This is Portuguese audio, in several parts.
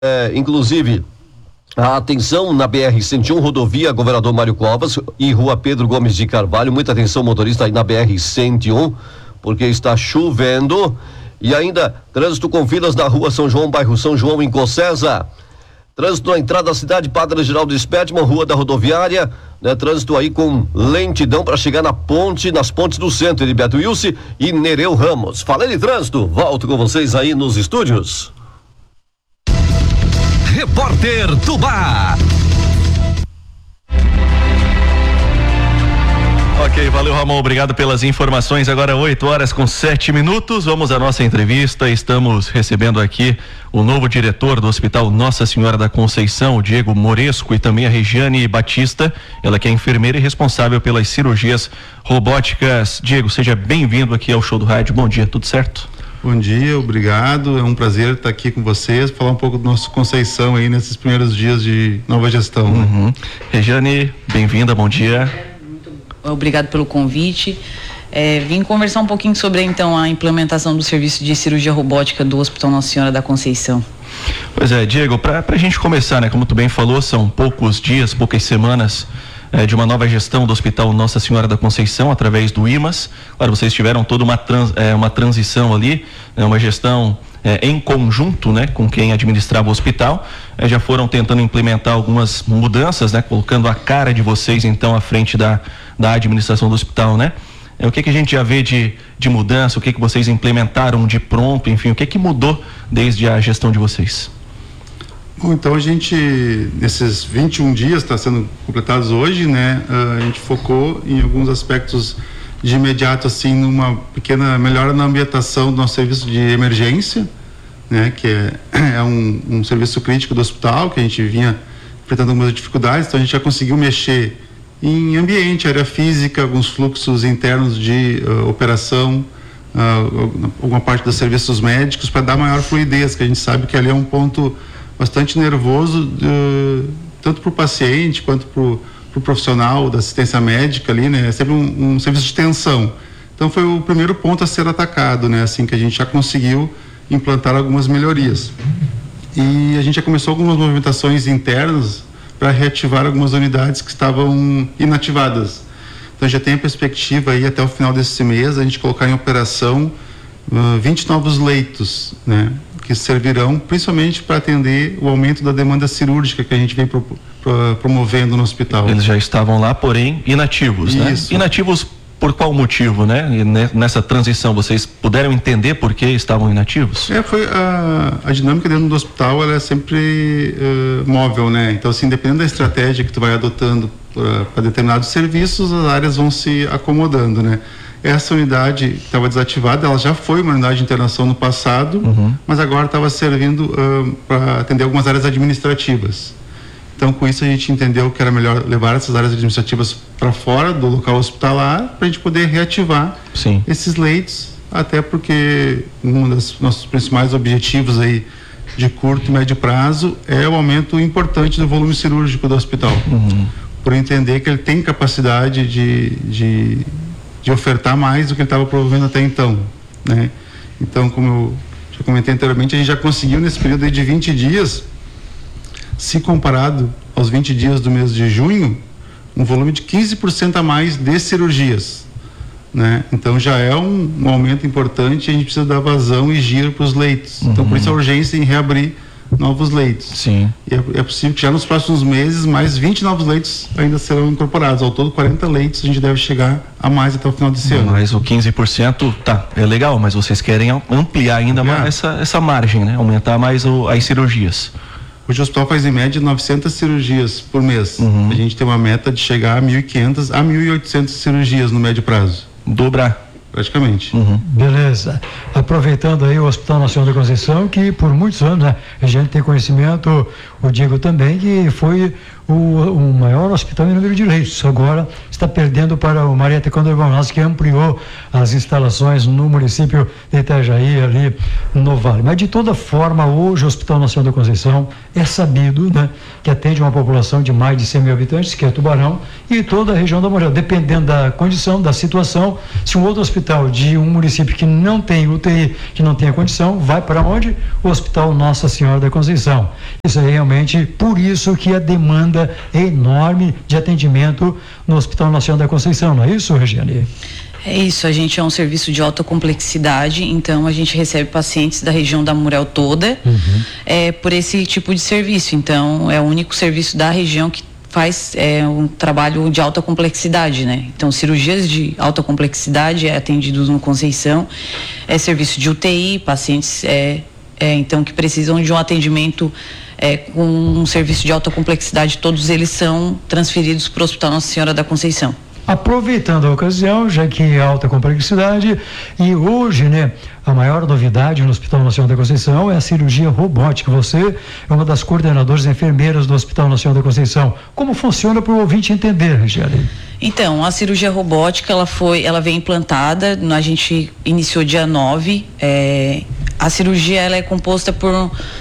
Inclusive, a atenção na BR-101, rodovia Governador Mário Covas e Rua Pedro Gomes de Carvalho. Muita atenção, motorista, aí na BR-101, porque está chovendo. E ainda, trânsito com filas na Rua São João, bairro São João, em Cossesa. Trânsito na entrada da cidade, Padre Geraldo Spedman, Rua da Rodoviária, né? Trânsito aí com lentidão para chegar nas pontes do centro, Heriberto Wilson e Nereu Ramos. Falei de trânsito, volto com vocês aí nos estúdios. Repórter Tubá. Ok, valeu, Ramon, obrigado pelas informações. Agora 8h07. Vamos à nossa entrevista. Estamos recebendo aqui o novo diretor do Hospital Nossa Senhora da Conceição, o Diego Moresco, e também a Regiane Batista, ela que é enfermeira e responsável pelas cirurgias robóticas. Diego, seja bem-vindo aqui ao Show do Rádio. Bom dia, tudo certo? Bom dia, obrigado. É um prazer estar aqui com vocês, falar um pouco do nosso Conceição aí nesses primeiros dias de nova gestão. Né? Regiane, bem-vinda, bom dia. Obrigado pelo convite. Vim conversar um pouquinho sobre então a implementação do serviço de cirurgia robótica do Hospital Nossa Senhora da Conceição. Pois é, Diego, para a gente começar, né? Como tu bem falou, são poucos dias, poucas semanas de uma nova gestão do Hospital Nossa Senhora da Conceição através do IMAS. Claro, vocês tiveram toda uma transição ali, né, uma gestão em conjunto, né, com quem administrava o hospital. Já foram tentando implementar algumas mudanças, né, colocando a cara de vocês então à frente da administração do hospital, né? O que a gente já vê de mudança, o que vocês implementaram de pronto, enfim, o que mudou desde a gestão de vocês? Bom, então a gente, nesses 21 dias, está sendo completados hoje, né? A gente focou em alguns aspectos de imediato, assim, numa pequena melhora na ambientação do nosso serviço de emergência, né? Que é um serviço crítico do hospital, que a gente vinha enfrentando algumas dificuldades, então a gente já conseguiu mexer em ambiente, área física, alguns fluxos internos de operação, alguma parte dos serviços médicos, para dar maior fluidez, que a gente sabe que ali é um ponto bastante nervoso, tanto para o paciente quanto para o profissional da assistência médica ali, né? É sempre um serviço de tensão. Então foi o primeiro ponto a ser atacado, né? Assim que a gente já conseguiu implantar algumas melhorias. E a gente já começou algumas movimentações internas para reativar algumas unidades que estavam inativadas. Então já tem a perspectiva aí até o final desse mês a gente colocar em operação 20 novos leitos, né? Que servirão principalmente para atender o aumento da demanda cirúrgica que a gente vem promovendo no hospital. Eles já estavam lá, porém inativos, né? Inativos por qual motivo, né? E nessa transição vocês puderam entender por que estavam inativos? Foi a dinâmica dentro do hospital, ela é sempre móvel, né? Então, assim, dependendo da estratégia que tu vai adotando para determinados serviços, as áreas vão se acomodando, né? Essa unidade estava desativada, ela já foi uma unidade de internação no passado, mas agora estava servindo para atender algumas áreas administrativas. Então, com isso, a gente entendeu que era melhor levar essas áreas administrativas para fora do local hospitalar para a gente poder reativar esses leitos, até porque um dos nossos principais objetivos aí de curto e médio prazo é o aumento importante do volume cirúrgico do hospital, por entender que ele tem capacidade de ofertar mais do que ele estava promovendo até então, né? Então, como eu já comentei anteriormente, a gente já conseguiu nesse período aí de 20 dias, se comparado aos 20 dias do mês de junho, um volume de 15% a mais de cirurgias, né? Então já é um aumento importante, a gente precisa dar vazão e giro para os leitos. Então por isso a urgência em reabrir novos leitos. Sim. E é possível que já nos próximos meses mais 20 novos leitos ainda serão incorporados. Ao todo 40 leitos a gente deve chegar a mais até o final desse ano. Mas o 15% é legal, mas vocês querem ampliar ainda mais essa margem, né? Aumentar mais as cirurgias. Hoje o hospital faz em média 900 cirurgias por mês. A gente tem uma meta de chegar a 1.500 a 1.800 cirurgias no médio prazo. Dobrar. Praticamente. Beleza. Aproveitando aí o Hospital Nacional da Conceição, que por muitos anos, né, a gente tem conhecimento, o Diego também, que foi o maior hospital em número de leitos. Agora está perdendo para o Maria Tecondor Bonassi, que ampliou as instalações no município de Itajaí, ali no Vale. Mas de toda forma, hoje o Hospital Nacional da Conceição é sabido, né, que atende uma população de mais de 100 mil habitantes, que é Tubarão, e toda a região da Morel. Dependendo da condição, da situação, se um outro hospital de um município que não tem UTI, que não tem a condição, vai para onde? O Hospital Nossa Senhora da Conceição. Isso é realmente por isso que a demanda é enorme de atendimento no Hospital Nacional da Conceição, não é isso, Regiane? É isso, a gente é um serviço de alta complexidade, então a gente recebe pacientes da região da Murel toda, por esse tipo de serviço. Então é o único serviço da região que faz um trabalho de alta complexidade, né? Então cirurgias de alta complexidade é atendidos no Conceição, é serviço de UTI, pacientes então que precisam de um atendimento com um serviço de alta complexidade, todos eles são transferidos para o Hospital Nossa Senhora da Conceição. Aproveitando a ocasião, já que é alta complexidade, e hoje, né, a maior novidade no Hospital Nacional da Conceição é a cirurgia robótica. Você é uma das coordenadoras enfermeiras do Hospital Nacional da Conceição. Como funciona para o ouvinte entender, Regiane? Então, a cirurgia robótica, ela vem implantada, a gente iniciou dia 9, a cirurgia ela é composta por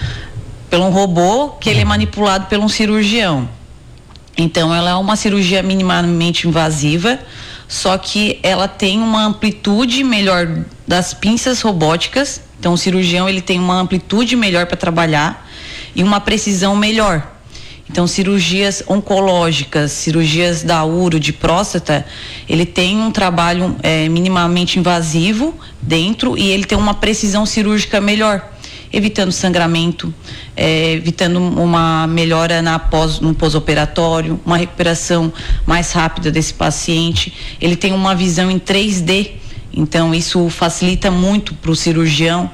um robô que ele é manipulado por um cirurgião. Então, ela é uma cirurgia minimamente invasiva, só que ela tem uma amplitude melhor das pinças robóticas. Então, o cirurgião ele tem uma amplitude melhor para trabalhar e uma precisão melhor. Então, cirurgias oncológicas, cirurgias da uro, de próstata, ele tem um trabalho minimamente invasivo dentro e ele tem uma precisão cirúrgica melhor, evitando sangramento, evitando uma melhora no pós-operatório, uma recuperação mais rápida desse paciente. Ele tem uma visão em 3D, então isso facilita muito para o cirurgião.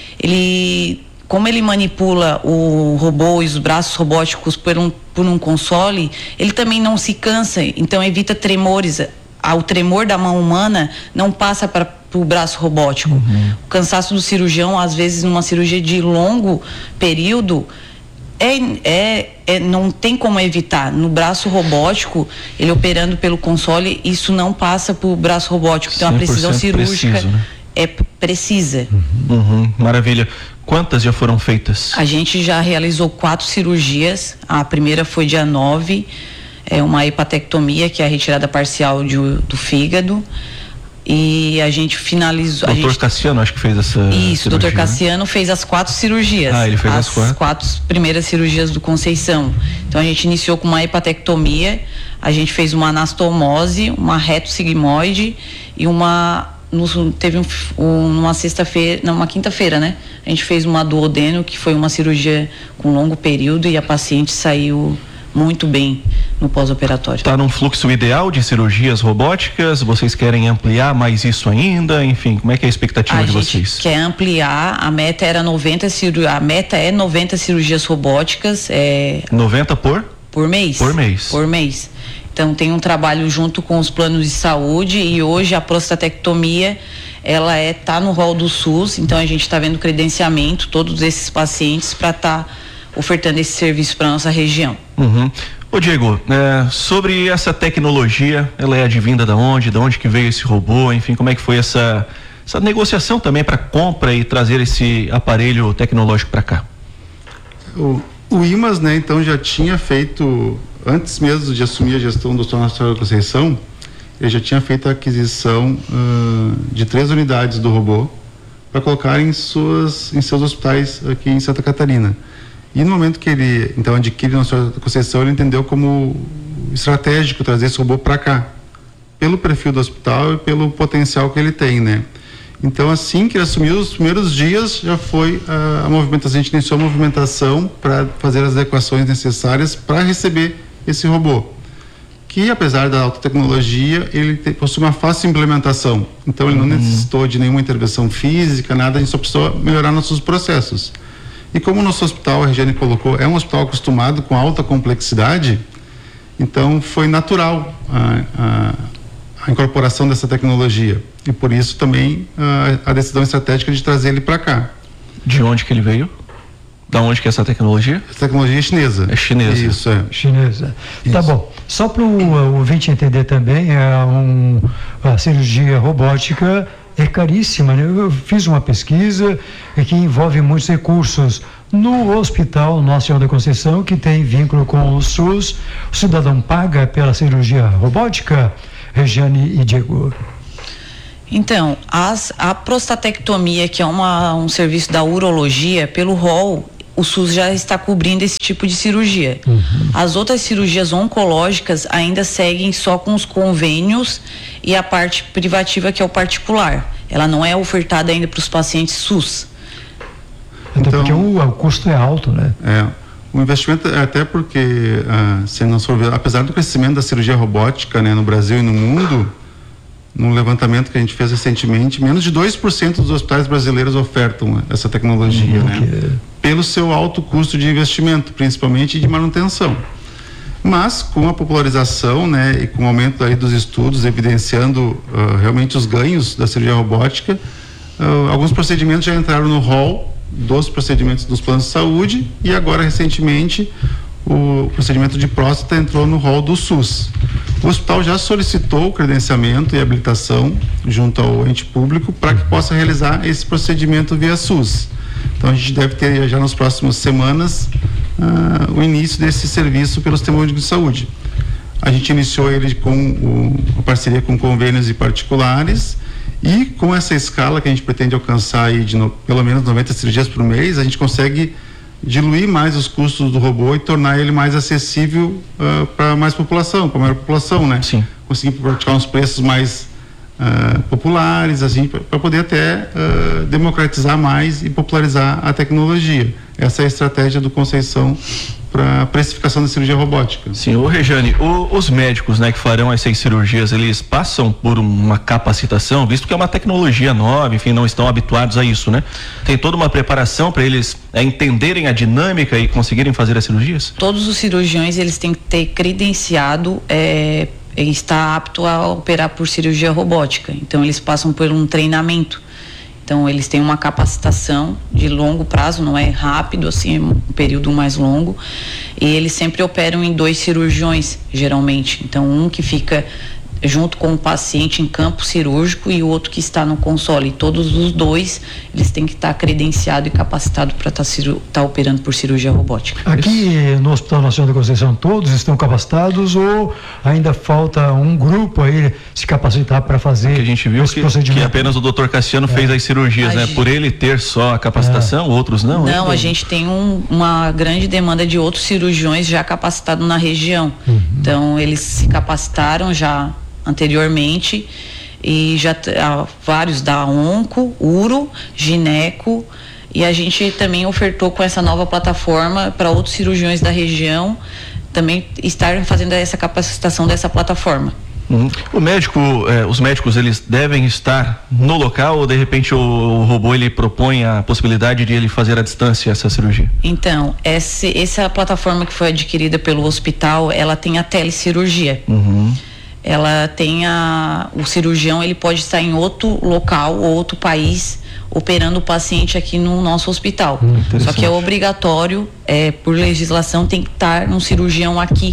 Como ele manipula o robô e os braços robóticos por um console, ele também não se cansa, então evita tremores. O tremor da mão humana não passa para o braço robótico. O cansaço do cirurgião, às vezes numa cirurgia de longo período, não tem como evitar. No braço robótico, ele operando pelo console, isso não passa para o braço robótico. Então a precisão cirúrgica preciso, né? é precisa. Maravilha. Quantas já foram feitas? A gente já realizou 4 cirurgias. A primeira foi dia 9, uma hepatectomia, que é a retirada parcial do fígado. E a gente finalizou. Doutor Cassiano, acho que fez essa. Isso, doutor Cassiano fez as 4 cirurgias. Ele fez as 4? As 4 primeiras cirurgias do Conceição. Então a gente iniciou com uma hepatectomia, a gente fez uma anastomose, uma reto-sigmoide e numa sexta-feira, não, uma quinta-feira, né? A gente fez uma duodeno, que foi uma cirurgia com longo período e a paciente saiu muito bem no pós-operatório. Está num fluxo ideal de cirurgias robóticas? Vocês querem ampliar mais isso ainda? Enfim, como é que é a expectativa de vocês? A gente quer ampliar, a meta é 90 cirurgias robóticas. 90 por mês? Por mês. Então tem um trabalho junto com os planos de saúde e hoje a prostatectomia ela tá no rol do SUS, então a gente está vendo credenciamento todos esses pacientes para estar ofertando esse serviço para nossa região. Ô Diego, sobre essa tecnologia, ela é advinda da onde que veio esse robô, enfim, como é que foi essa negociação também para compra e trazer esse aparelho tecnológico para cá? O IMAS, né, então já tinha feito, antes mesmo de assumir a gestão do Hospital Nacional da Conceição, ele já tinha feito a aquisição de 3 unidades do robô para colocar em seus hospitais aqui em Santa Catarina. E no momento que ele então adquire a Nacional da Conceição, ele entendeu como estratégico trazer esse robô para cá, pelo perfil do hospital e pelo potencial que ele tem, né? Então, assim que ele assumiu, os primeiros dias já foi a movimentação, a gente iniciou a movimentação para fazer as adequações necessárias para receber esse robô, que apesar da alta tecnologia, ele possui uma fácil implementação. Então, ele não necessitou de nenhuma intervenção física, nada, a gente só precisou melhorar nossos processos. E como o nosso hospital, a Regiane colocou, é um hospital acostumado com alta complexidade, então foi natural a incorporação dessa tecnologia. E por isso também a decisão estratégica de trazer ele para cá. De onde que ele veio? Da onde que é essa tecnologia? Essa tecnologia é chinesa. É chinesa. Isso, é. Chinesa. Isso. Tá bom. Só para o ouvinte entender também, a cirurgia robótica é caríssima, né? Eu fiz uma pesquisa que envolve muitos recursos. No Hospital Nossa Senhora da Conceição, que tem vínculo com o SUS, o cidadão paga pela cirurgia robótica, Regiane e Diego? Então, a prostatectomia, que é um serviço da urologia, pelo rol, o SUS já está cobrindo esse tipo de cirurgia. As outras cirurgias oncológicas ainda seguem só com os convênios e a parte privativa, que é o particular. Ela não é ofertada ainda para os pacientes SUS. Até porque o custo é alto, né? O investimento, até porque, se nós for ver, apesar do crescimento da cirurgia robótica, né, no Brasil e no mundo, num levantamento que a gente fez recentemente, menos de 2% dos hospitais brasileiros ofertam essa tecnologia, né? Pelo seu alto custo de investimento, principalmente de manutenção. Mas com a popularização, né, e com o aumento aí dos estudos evidenciando realmente os ganhos da cirurgia robótica, alguns procedimentos já entraram no rol dos procedimentos dos planos de saúde, e agora recentemente o procedimento de próstata entrou no rol do SUS. O hospital já solicitou o credenciamento e habilitação junto ao ente público para que possa realizar esse procedimento via SUS. Então a gente deve ter já nas próximas semanas o início desse serviço pelo Sistema Único de Saúde. A gente iniciou ele com a parceria com convênios e particulares, e com essa escala que a gente pretende alcançar aí de pelo menos 90 cirurgias por mês, a gente consegue diluir mais os custos do robô e tornar ele mais acessível para mais população, para a maior população, né? Sim. Conseguir praticar uns preços mais populares, assim, para poder até democratizar mais e popularizar a tecnologia. Essa é a estratégia do Conceição para a precificação da cirurgia robótica. Sim, Regiane, os médicos, né, que farão essas cirurgias, eles passam por uma capacitação, visto que é uma tecnologia nova, enfim, não estão habituados a isso, né? Tem toda uma preparação para eles entenderem a dinâmica e conseguirem fazer as cirurgias? Todos os cirurgiões, eles têm que ter credenciado, estar apto a operar por cirurgia robótica. Então, eles passam por um treinamento. Então, eles têm uma capacitação de longo prazo, não é rápido, assim, é um período mais longo. E eles sempre operam em 2 cirurgiões, geralmente. Então, um que fica junto com o paciente em campo cirúrgico e o outro que está no console. E todos os 2, eles têm que estar credenciados e capacitados para estar operando por cirurgia robótica. Aqui no Hospital Nossa Senhora da Conceição, todos estão capacitados ou ainda falta um grupo aí se capacitar para fazer que a gente viu esse que procedimento? apenas o Dr. Cassiano fez as cirurgias, né? Por ele ter só a capacitação, outros não? Não, a gente tem uma grande demanda de outros cirurgiões já capacitados na região. Então, eles se capacitaram já anteriormente e já vários da onco, uro, gineco, e a gente também ofertou com essa nova plataforma para outros cirurgiões da região também estarem fazendo essa capacitação dessa plataforma. O médico, os médicos, eles devem estar no local ou de repente o robô ele propõe a possibilidade de ele fazer à distância essa cirurgia? Então, essa plataforma que foi adquirida pelo hospital, ela tem a telecirurgia. Ela tem o cirurgião, ele pode estar em outro local ou outro país operando o paciente aqui no nosso hospital. Só que é obrigatório, por legislação, tem que estar um cirurgião aqui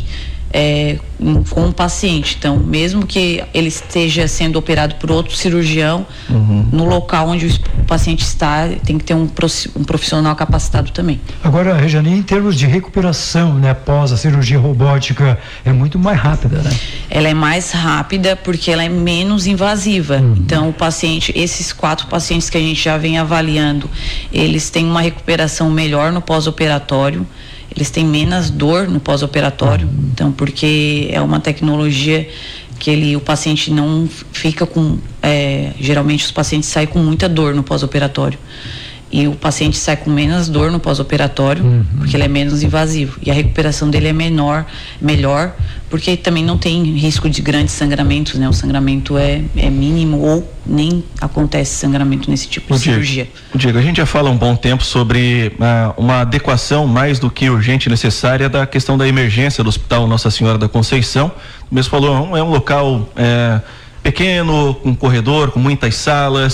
com o paciente. Então, mesmo que ele esteja sendo operado por outro cirurgião, no local onde o paciente está, tem que ter um profissional capacitado também. Agora, Regiane, em termos de recuperação, né, após a cirurgia robótica, é muito mais rápida, né? Ela é mais rápida porque ela é menos invasiva. Então, o paciente, esses 4 pacientes que a gente já vem avaliando, eles têm uma recuperação melhor no pós-operatório. Eles têm menos dor no pós-operatório, então, porque é uma tecnologia que o paciente não fica com, geralmente os pacientes saem com muita dor no pós-operatório. E o paciente sai com menos dor no pós-operatório, porque ele é menos invasivo. E a recuperação dele é melhor, porque também não tem risco de grandes sangramentos, né? O sangramento é mínimo ou nem acontece sangramento nesse tipo de cirurgia. Diego, a gente já fala há um bom tempo sobre uma adequação mais do que urgente e necessária da questão da emergência do Hospital Nossa Senhora da Conceição. O mesmo falou, é um local pequeno, com corredor, com muitas salas.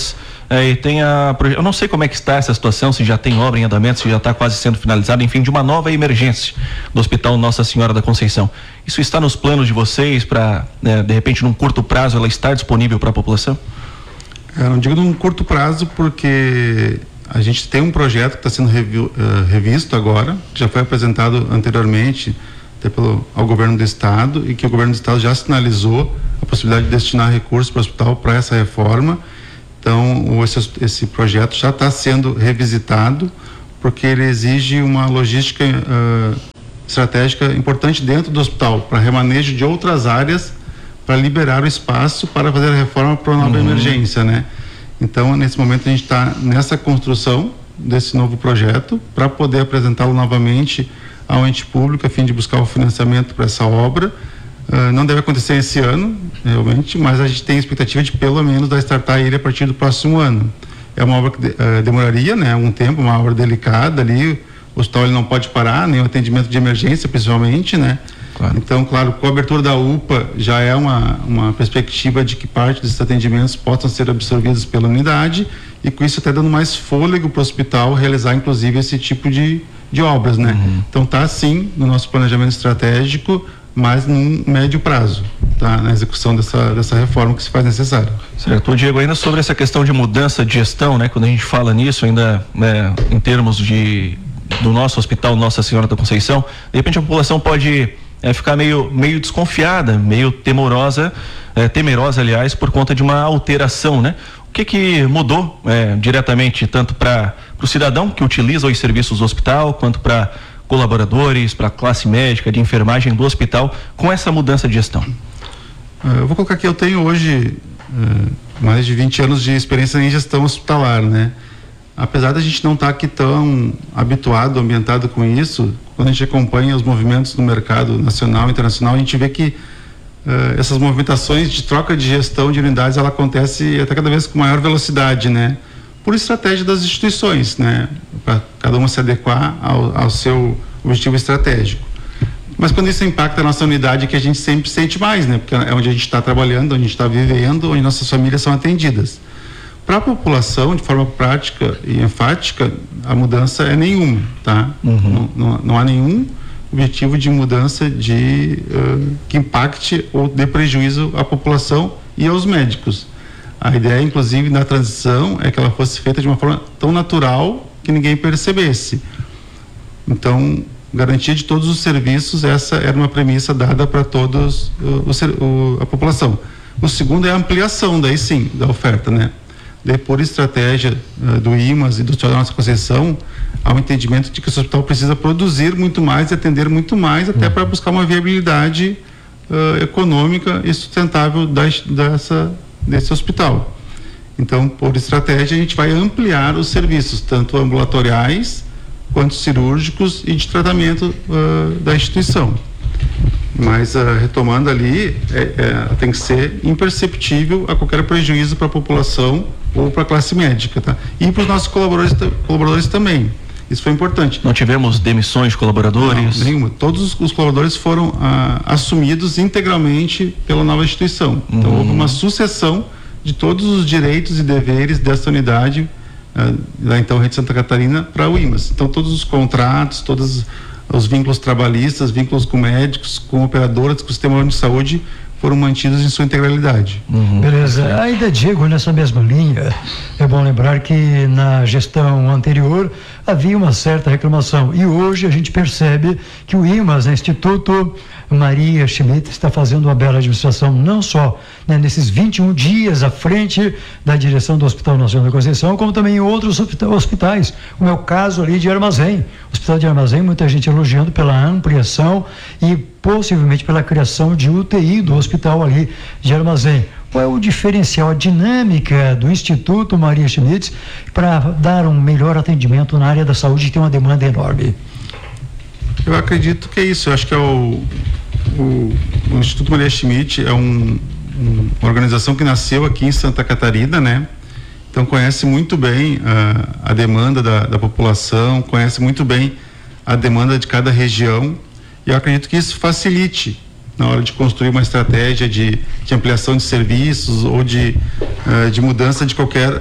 e tem eu não sei como é que está essa situação, se já tem obra em andamento, se já está quase sendo finalizada, enfim, de uma nova emergência do Hospital Nossa Senhora da Conceição. Isso está nos planos de vocês para, de repente, num curto prazo, ela estar disponível para a população? Eu não digo num curto prazo, porque a gente tem um projeto que está sendo revisto agora, que já foi apresentado anteriormente até ao governo do estado, e que o governo do estado já sinalizou a possibilidade de destinar recursos para o hospital para essa reforma. Então, esse projeto já está sendo revisitado, porque ele exige uma logística estratégica importante dentro do hospital, para remanejo de outras áreas, para liberar o espaço para fazer a reforma para uma nova emergência, né? Então, nesse momento, a gente está nessa construção desse novo projeto para poder apresentá-lo novamente ao ente público, a fim de buscar o financiamento para essa obra. Não deve acontecer esse ano, realmente, mas a gente tem a expectativa de, pelo menos, startar ele a partir do próximo ano. É uma obra que demoraria, né, um tempo, uma obra delicada ali. O hospital ele não pode parar, nem o atendimento de emergência, principalmente, né? Claro. Então, claro, com a abertura da UPA já é uma perspectiva de que parte desses atendimentos possam ser absorvidos pela unidade, e com isso até dando mais fôlego para o hospital realizar, inclusive, esse tipo de obras, né? Então, tá sim no nosso planejamento estratégico, mas num médio prazo, tá? Na execução dessa reforma que se faz necessária. Certo. Diego, ainda sobre essa questão de mudança de gestão, né? Quando a gente fala nisso, ainda, né, em termos do nosso hospital Nossa Senhora da Conceição, de repente a população pode ficar meio desconfiada, meio temerosa, aliás, por conta de uma alteração, né? O que mudou diretamente, tanto para o cidadão que utiliza os serviços do hospital, quanto para colaboradores, para a classe médica, de enfermagem do hospital, com essa mudança de gestão? Eu vou colocar aqui, eu tenho hoje mais de 20 anos de experiência em gestão hospitalar, né? Apesar da gente não estar aqui tão habituado, ambientado com isso, quando a gente acompanha os movimentos no mercado nacional e internacional, a gente vê que essas movimentações de troca de gestão de unidades, ela acontece até cada vez com maior velocidade, né? Por estratégia das instituições, né? Para cada uma se adequar ao seu objetivo estratégico. Mas quando isso impacta a nossa unidade, que a gente sempre sente mais, né? Porque é onde a gente está trabalhando, onde a gente está vivendo, onde nossas famílias são atendidas. Para a população, de forma prática e enfática, a mudança é nenhuma, tá? Não há nenhum objetivo de mudança que impacte ou dê prejuízo à população e aos médicos. A ideia, inclusive, na transição é que ela fosse feita de uma forma tão natural que ninguém percebesse. Então, garantia de todos os serviços, essa era uma premissa dada para todos a população. O segundo é a ampliação, daí sim, da oferta, né? Por estratégia do IMAS e do Hospital da Nossa Conceição, há um entendimento de que o hospital precisa produzir muito mais e atender muito mais, até para buscar uma viabilidade econômica e sustentável desse hospital. Então, por estratégia, a gente vai ampliar os serviços, tanto ambulatoriais quanto cirúrgicos e de tratamento da instituição. Mas retomando ali, tem que ser imperceptível a qualquer prejuízo para a população ou para a classe médica, tá? E para os nossos colaboradores também. Isso foi importante. Não tivemos demissões de colaboradores? Não, nenhuma. Todos os colaboradores foram assumidos integralmente pela nova instituição. Então houve uma sucessão de todos os direitos e deveres dessa unidade da então Rede Santa Catarina para o IMAS. Então todos os contratos, todos os vínculos trabalhistas, vínculos com médicos, com operadoras, com o Sistema Único de Saúde foram mantidos em sua integralidade. Beleza. Ainda, Diego, nessa mesma linha, é bom lembrar que na gestão anterior havia uma certa reclamação, e hoje a gente percebe que o IMAS, Instituto Maria Schmidt, está fazendo uma bela administração, não só, né, nesses 21 dias à frente da direção do Hospital Nacional da Conceição, como também em outros hospitais, como é o caso ali de Armazém. Hospital de Armazém, muita gente elogiando pela ampliação e possivelmente pela criação de UTI do hospital ali de Armazém. Qual é o diferencial, a dinâmica do Instituto Maria Schmidt para dar um melhor atendimento na área da saúde, que tem uma demanda enorme? Eu acredito que é isso. Eu acho que o Instituto Maria Schmidt é uma organização que nasceu aqui em Santa Catarina, né? Então conhece muito bem a demanda da população, conhece muito bem a demanda de cada região, e eu acredito que isso facilite na hora de construir uma estratégia de ampliação de serviços ou de mudança de qualquer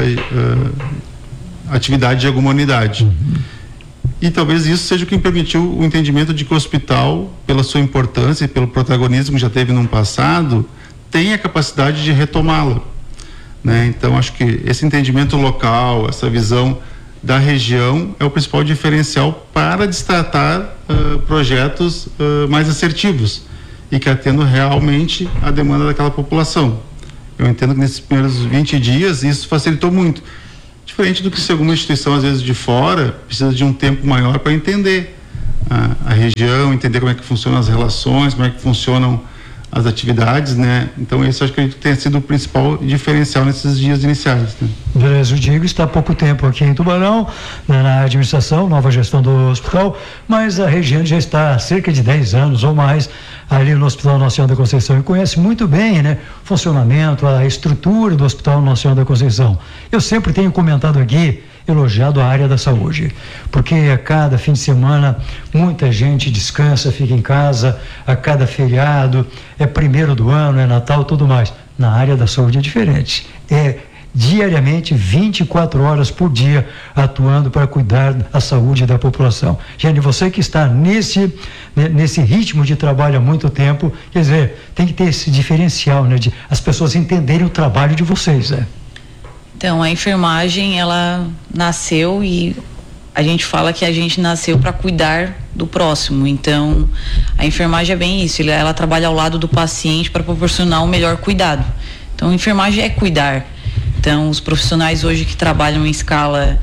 atividade de alguma unidade. E talvez isso seja o que permitiu o entendimento de que o hospital, pela sua importância e pelo protagonismo que já teve no passado, tem a capacidade de retomá-la, né? Então, acho que esse entendimento local, essa visão da região é o principal diferencial para destratar projetos mais assertivos e que atendam realmente a demanda daquela população. Eu entendo que nesses primeiros 20 dias isso facilitou muito. Diferente do que se alguma instituição, às vezes de fora, precisa de um tempo maior para entender a região, entender como é que funcionam as relações, como é que funcionam as atividades, né? Então, esse acho que tem sido o principal diferencial nesses dias iniciais, né? Beleza, o Diego está há pouco tempo aqui em Tubarão, na administração, nova gestão do hospital, mas a região já está há cerca de 10 anos ou mais ali no Hospital Nossa Senhora da Conceição e conhece muito bem, né, o funcionamento, a estrutura do Hospital Nossa Senhora da Conceição. Eu sempre tenho comentado aqui, elogiado a área da saúde, porque a cada fim de semana muita gente descansa, fica em casa, a cada feriado, é 1º do ano, é Natal, tudo mais. Na área da saúde é diferente, é diariamente 24 horas por dia atuando para cuidar da saúde da população. Jane, você que está nesse ritmo de trabalho há muito tempo, quer dizer, tem que ter esse diferencial, né, de as pessoas entenderem o trabalho de vocês, né? Então, a enfermagem, ela nasceu e a gente fala que a gente nasceu para cuidar do próximo. Então, a enfermagem é bem isso, ela trabalha ao lado do paciente para proporcionar o melhor cuidado. Então, a enfermagem é cuidar. Então, os profissionais hoje que trabalham em escala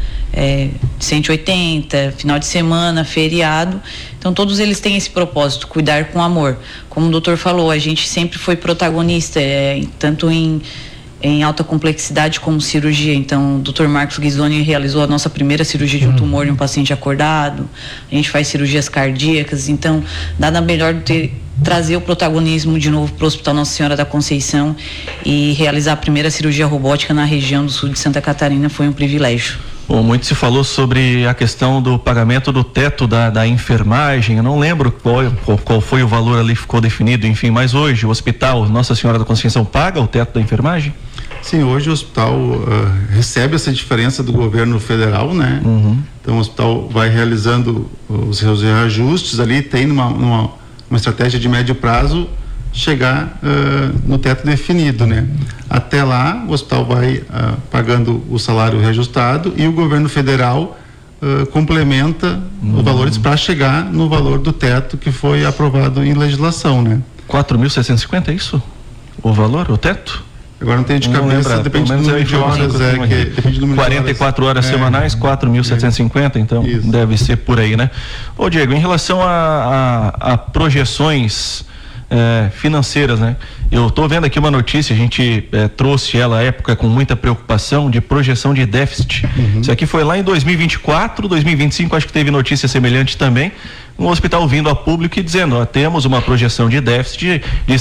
180, final de semana, feriado, então todos eles têm esse propósito, cuidar com amor. Como o doutor falou, a gente sempre foi protagonista, tanto em alta complexidade como cirurgia. Então, o Dr. Marcos Ghisoni realizou a nossa primeira cirurgia de um tumor em um paciente acordado. A gente faz cirurgias cardíacas. Então, nada melhor do que trazer o protagonismo de novo para o Hospital Nossa Senhora da Conceição e realizar a primeira cirurgia robótica na região do sul de Santa Catarina foi um privilégio. Bom, muito se falou sobre a questão do pagamento do teto da enfermagem. Eu não lembro qual foi o valor ali que ficou definido, enfim, mas hoje o Hospital Nossa Senhora da Conceição paga o teto da enfermagem? Sim, hoje o hospital recebe essa diferença do governo federal, né? Então o hospital vai realizando os seus reajustes ali, tem uma estratégia de médio prazo chegar no teto definido, né? Até lá o hospital vai pagando o salário reajustado e o governo federal complementa os valores para chegar no valor do teto que foi aprovado em legislação, né? 4.650, é isso? O valor, o teto? Agora não tenho de cabeça, depende do número de horas, depende do número 44 horas semanais, 4.750, então isso. Deve ser por aí, né? Ô Diego, em relação a projeções financeiras, né? Eu estou vendo aqui uma notícia, a gente trouxe ela à época com muita preocupação de projeção de déficit. Isso aqui foi lá em 2024, 2025, acho que teve notícia semelhante também. Um hospital vindo a público e dizendo, temos uma projeção de déficit de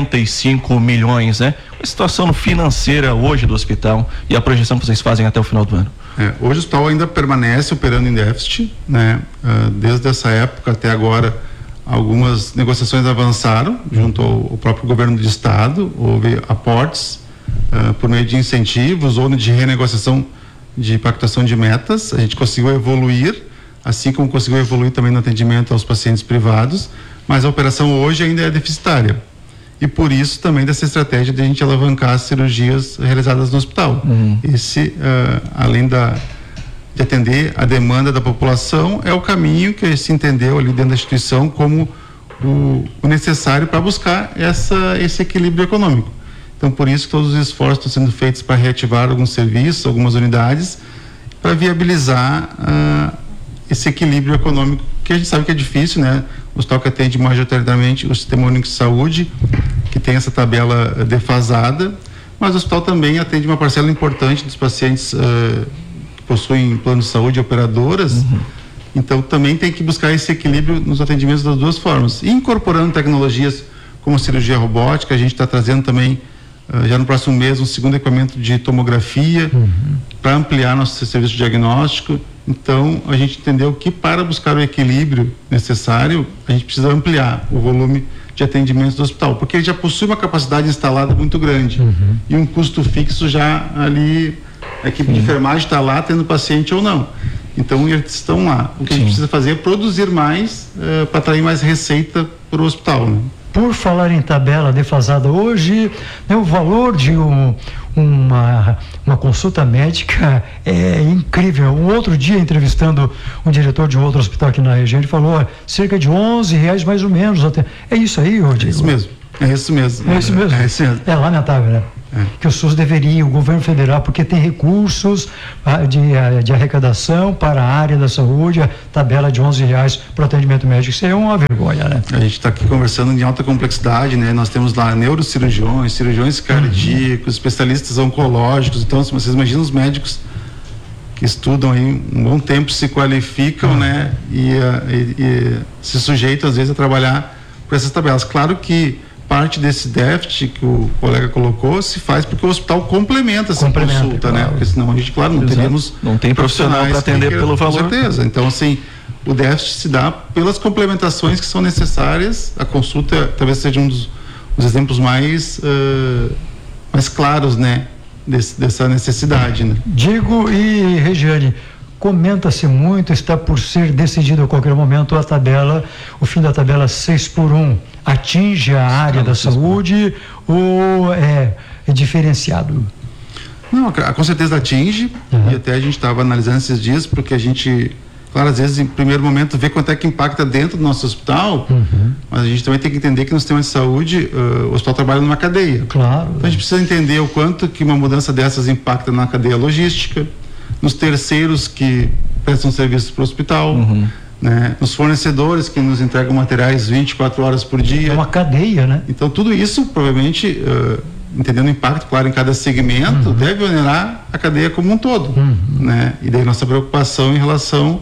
75 milhões, né? A situação financeira hoje do hospital e a projeção que vocês fazem até o final do ano. Hoje o hospital ainda permanece operando em déficit, né? Desde essa época até agora, algumas negociações avançaram junto ao próprio governo do estado, houve aportes por meio de incentivos ou de renegociação de pactuação de metas, a gente conseguiu evoluir, assim como conseguiu evoluir também no atendimento aos pacientes privados, mas a operação hoje ainda é deficitária. E por isso também dessa estratégia de a gente alavancar as cirurgias realizadas no hospital. Esse, além de atender a demanda da população, é o caminho que se entendeu ali dentro da instituição como o necessário para buscar esse equilíbrio econômico. Então, por isso que todos os esforços estão sendo feitos para reativar alguns serviços, algumas unidades, para viabilizar esse equilíbrio econômico, que a gente sabe que é difícil, né? O hospital que atende majoritariamente o Sistema Único de Saúde, que tem essa tabela defasada, mas o hospital também atende uma parcela importante dos pacientes que possuem plano de saúde e operadoras, então também tem que buscar esse equilíbrio nos atendimentos das duas formas. E incorporando tecnologias como cirurgia robótica, a gente está trazendo também, já no próximo mês, um segundo equipamento de tomografia para ampliar nosso serviço de diagnóstico. Então, a gente entendeu que para buscar o equilíbrio necessário, a gente precisa ampliar o volume de atendimentos do hospital, porque ele já possui uma capacidade instalada muito grande e um custo fixo já ali, a equipe de enfermagem está lá tendo paciente ou não. Então, eles estão lá. O que a gente precisa fazer é produzir mais para atrair mais receita para o hospital, né? Por falar em tabela defasada, hoje, né, o valor de uma consulta médica é incrível. Um outro dia, entrevistando um diretor de um outro hospital aqui na região, ele falou, cerca de R$11 mais ou menos. É isso aí, Rodrigo? É isso mesmo. É isso mesmo. É isso mesmo. É isso mesmo. É lamentável, né? Que o SUS deveria, o governo federal, porque tem recursos de arrecadação para a área da saúde, a tabela de R$11 para o atendimento médico. Isso é uma vergonha, né? A gente está aqui conversando em alta complexidade, né? Nós temos lá neurocirurgiões, cirurgiões cardíacos, especialistas oncológicos. Então, se vocês imaginam os médicos que estudam aí um bom tempo, se qualificam, né? E se sujeitam, às vezes, a trabalhar com essas tabelas. Claro que parte desse déficit que o colega colocou se faz porque o hospital complementa essa consulta, claro, né? Porque senão a gente, claro, não teríamos... Não tem profissional para atender pelo valor. Com certeza. Então, assim, o déficit se dá pelas complementações que são necessárias. A consulta talvez seja um dos exemplos mais claros, né? Dessa necessidade, né? Diego e Regiane, comenta-se muito, está por ser decidido a qualquer momento a tabela, o fim da tabela 6x1, atinge a área da saúde ou é diferenciado? Não, com certeza atinge, e até a gente estava analisando esses dias, porque a gente, claro, às vezes em primeiro momento vê quanto é que impacta dentro do nosso hospital, mas a gente também tem que entender que no sistema de saúde o hospital trabalha numa cadeia. Claro. Então a gente precisa entender o quanto que uma mudança dessas impacta na cadeia logística, nos terceiros que prestam serviço para o hospital, né? Nos fornecedores que nos entregam materiais 24 horas por dia. É uma cadeia, né? Então tudo isso provavelmente, entendendo o impacto, claro, em cada segmento, deve onerar a cadeia como um todo, né? E daí nossa preocupação em relação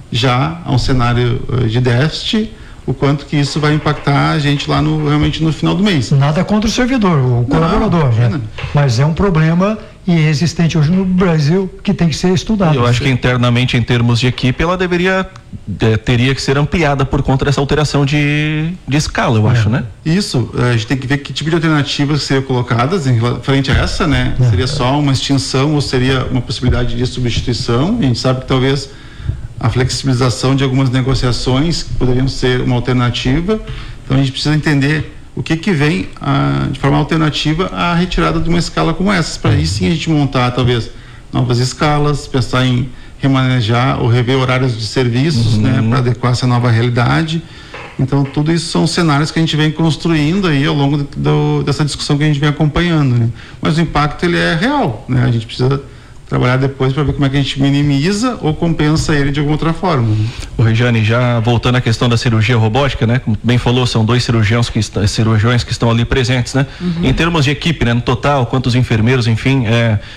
já a um cenário de déficit, o quanto que isso vai impactar a gente lá realmente no final do mês. Nada contra o servidor, o colaborador, né? Mas é um problema e é existente hoje no Brasil que tem que ser estudado. Eu acho que internamente, em termos de equipe, ela teria que ser ampliada por conta dessa alteração de escala, eu acho, né? Isso, a gente tem que ver que tipo de alternativas seriam colocadas em frente a essa, né? Seria só uma extinção ou seria uma possibilidade de substituição? A gente sabe que talvez a flexibilização de algumas negociações poderiam ser uma alternativa. Então a gente precisa entender o que vem de forma alternativa à retirada de uma escala como essa, para aí sim a gente montar talvez novas escalas, pensar em remanejar ou rever horários de serviços, né, para adequar essa nova realidade. Então tudo isso são cenários que a gente vem construindo aí ao longo dessa discussão que a gente vem acompanhando, né? Mas o impacto ele é real, né? A gente precisa trabalhar depois para ver como é que a gente minimiza ou compensa ele de alguma outra forma. O Regiane, já voltando à questão da cirurgia robótica, né? Como bem falou, são 2 cirurgiões que estão ali presentes, né? Em termos de equipe, né? No total, quantos enfermeiros, enfim,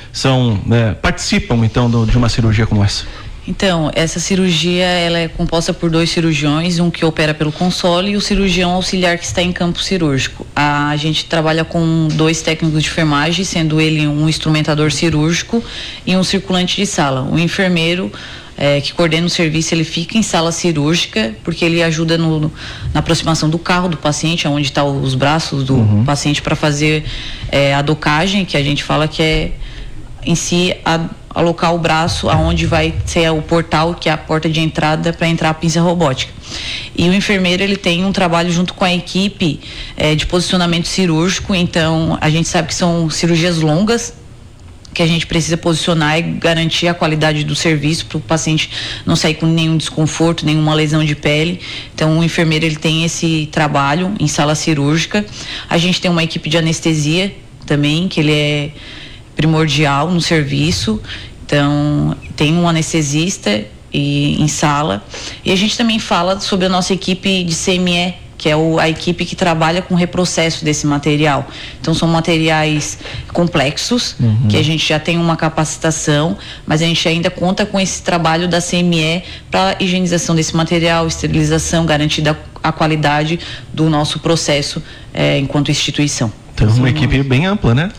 participam então de uma cirurgia como essa? Então, essa cirurgia ela é composta por 2 cirurgiões, um que opera pelo console e o cirurgião auxiliar que está em campo cirúrgico. A gente trabalha com 2 técnicos de enfermagem, sendo ele um instrumentador cirúrgico e um circulante de sala. O enfermeiro que coordena o serviço, ele fica em sala cirúrgica, porque ele ajuda na aproximação do carro do paciente, onde estão os braços do paciente, para fazer a docagem, que a gente fala que é em si alocar o braço aonde vai ser o portal, que é a porta de entrada para entrar a pinça robótica. E o enfermeiro, ele tem um trabalho junto com a equipe de posicionamento cirúrgico. Então a gente sabe que são cirurgias longas, que a gente precisa posicionar e garantir a qualidade do serviço para o paciente não sair com nenhum desconforto, nenhuma lesão de pele. Então o enfermeiro, ele tem esse trabalho em sala cirúrgica. A gente tem uma equipe de anestesia também, que ele é primordial no serviço. Então tem um anestesista em sala, e a gente também fala sobre a nossa equipe de CME, que é a equipe que trabalha com o reprocesso desse material. Então são materiais complexos, que a gente já tem uma capacitação, mas a gente ainda conta com esse trabalho da CME para higienização desse material, esterilização, garantida a qualidade do nosso processo enquanto instituição. Então, uma equipe bem ampla, né?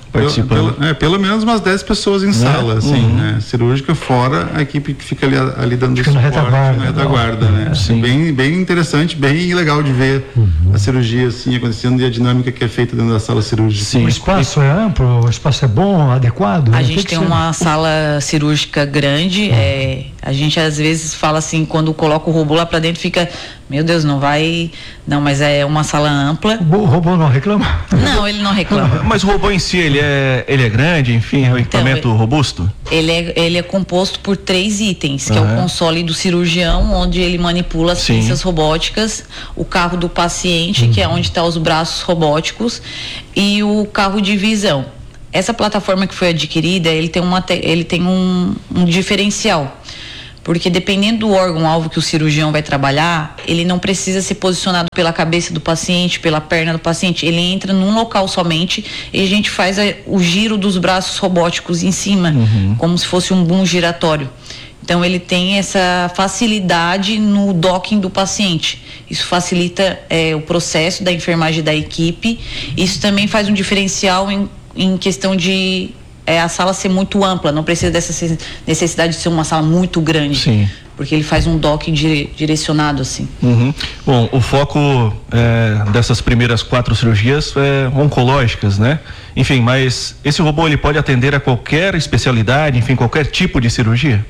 participando. Pelo menos umas 10 pessoas em sala, assim, né? Cirúrgica, fora a equipe que fica ali dando fica suporte na retaguarda, né? Sim. Bem interessante, bem legal de ver a cirurgia assim acontecendo e a dinâmica que é feita dentro da sala cirúrgica. Sim. O espaço é amplo, o espaço é bom, adequado? A gente tem uma sala cirúrgica grande, a gente às vezes fala assim, quando coloca o robô lá pra dentro fica, meu Deus, não vai, não, mas é uma sala ampla. O robô não reclama? Não, ele não reclama. Mas o robô em si, ele é grande, enfim, é um equipamento robusto? Ele é composto por 3 itens, que é o console do cirurgião, onde ele manipula as pinças robóticas, o carro do paciente, que é onde estão os braços robóticos, e o carro de visão. Essa plataforma que foi adquirida, ele tem um diferencial. Porque dependendo do órgão-alvo que o cirurgião vai trabalhar, ele não precisa ser posicionado pela cabeça do paciente, pela perna do paciente. Ele entra num local somente e a gente faz o giro dos braços robóticos em cima, como se fosse um boom giratório. Então ele tem essa facilidade no docking do paciente. Isso facilita o processo da enfermagem da equipe. Isso também faz um diferencial em questão de a sala ser muito ampla, não precisa dessa necessidade de ser uma sala muito grande. Sim. Porque ele faz um docking direcionado assim. Bom, o foco dessas primeiras 4 cirurgias é oncológicas, né? Enfim, mas esse robô ele pode atender a qualquer especialidade, enfim, qualquer tipo de cirurgia?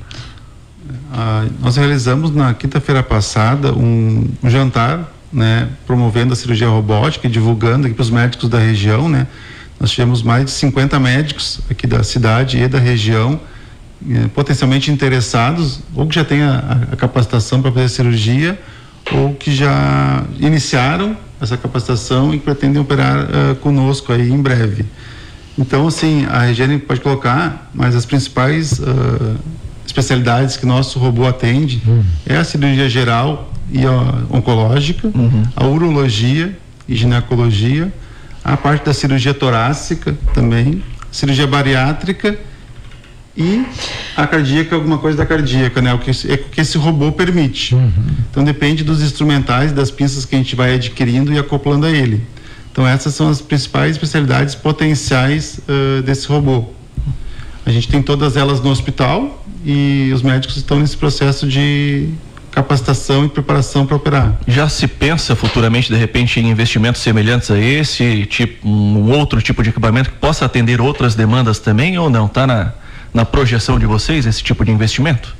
Nós realizamos na quinta-feira passada um jantar, né, promovendo a cirurgia robótica e divulgando aqui para os médicos da região, né? Nós tivemos mais de 50 médicos aqui da cidade e da região, potencialmente interessados, ou que já têm a capacitação para fazer cirurgia, ou que já iniciaram essa capacitação e pretendem operar conosco aí em breve. Então, assim, a Regiane pode colocar, mas as principais especialidades que nosso robô atende é a cirurgia geral e a oncológica, a urologia e ginecologia, a parte da cirurgia torácica também, cirurgia bariátrica e a cardíaca, alguma coisa da cardíaca, né? O que esse robô permite. Então depende dos instrumentais, das pinças que a gente vai adquirindo e acoplando a ele. Então essas são as principais especialidades potenciais desse robô. A gente tem todas elas no hospital e os médicos estão nesse processo de capacitação e preparação para operar. Já se pensa futuramente, de repente, em investimentos semelhantes a esse, tipo, um outro tipo de equipamento que possa atender outras demandas também, ou não? Está na projeção de vocês esse tipo de investimento?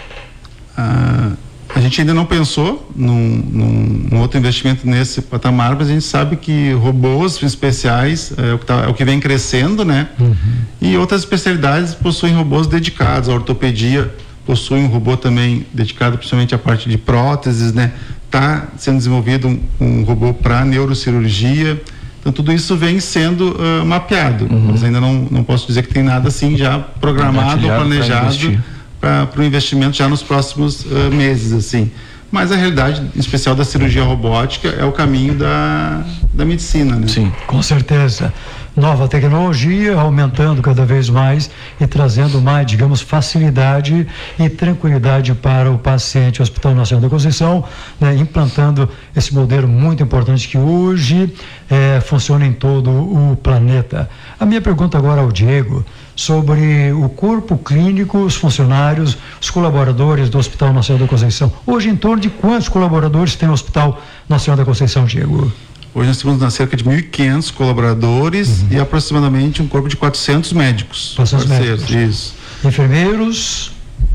A gente ainda não pensou num outro investimento nesse patamar, mas a gente sabe que robôs especiais é o que vem crescendo, né? E outras especialidades possuem robôs dedicados. A ortopedia possui um robô também dedicado principalmente à parte de próteses, né? Está sendo desenvolvido um robô para neurocirurgia. Então tudo isso vem sendo mapeado, mas ainda não posso dizer que tem nada assim já programado ou planejado para o investimento já nos próximos meses, assim. Mas a realidade em especial da cirurgia robótica é o caminho da medicina, né? Sim, com certeza. Nova tecnologia aumentando cada vez mais e trazendo mais, digamos, facilidade e tranquilidade para o paciente. O Hospital Nacional da Conceição, né, implantando esse modelo muito importante que hoje funciona em todo o planeta. A minha pergunta agora ao Diego sobre o corpo clínico, os funcionários, os colaboradores do Hospital Nacional da Conceição. Hoje, em torno de quantos colaboradores tem o Hospital Nacional da Conceição, Diego? Hoje nós temos cerca de 1.500 colaboradores e aproximadamente um corpo de 400 médicos. 400 médicos. Isso. Enfermeiros?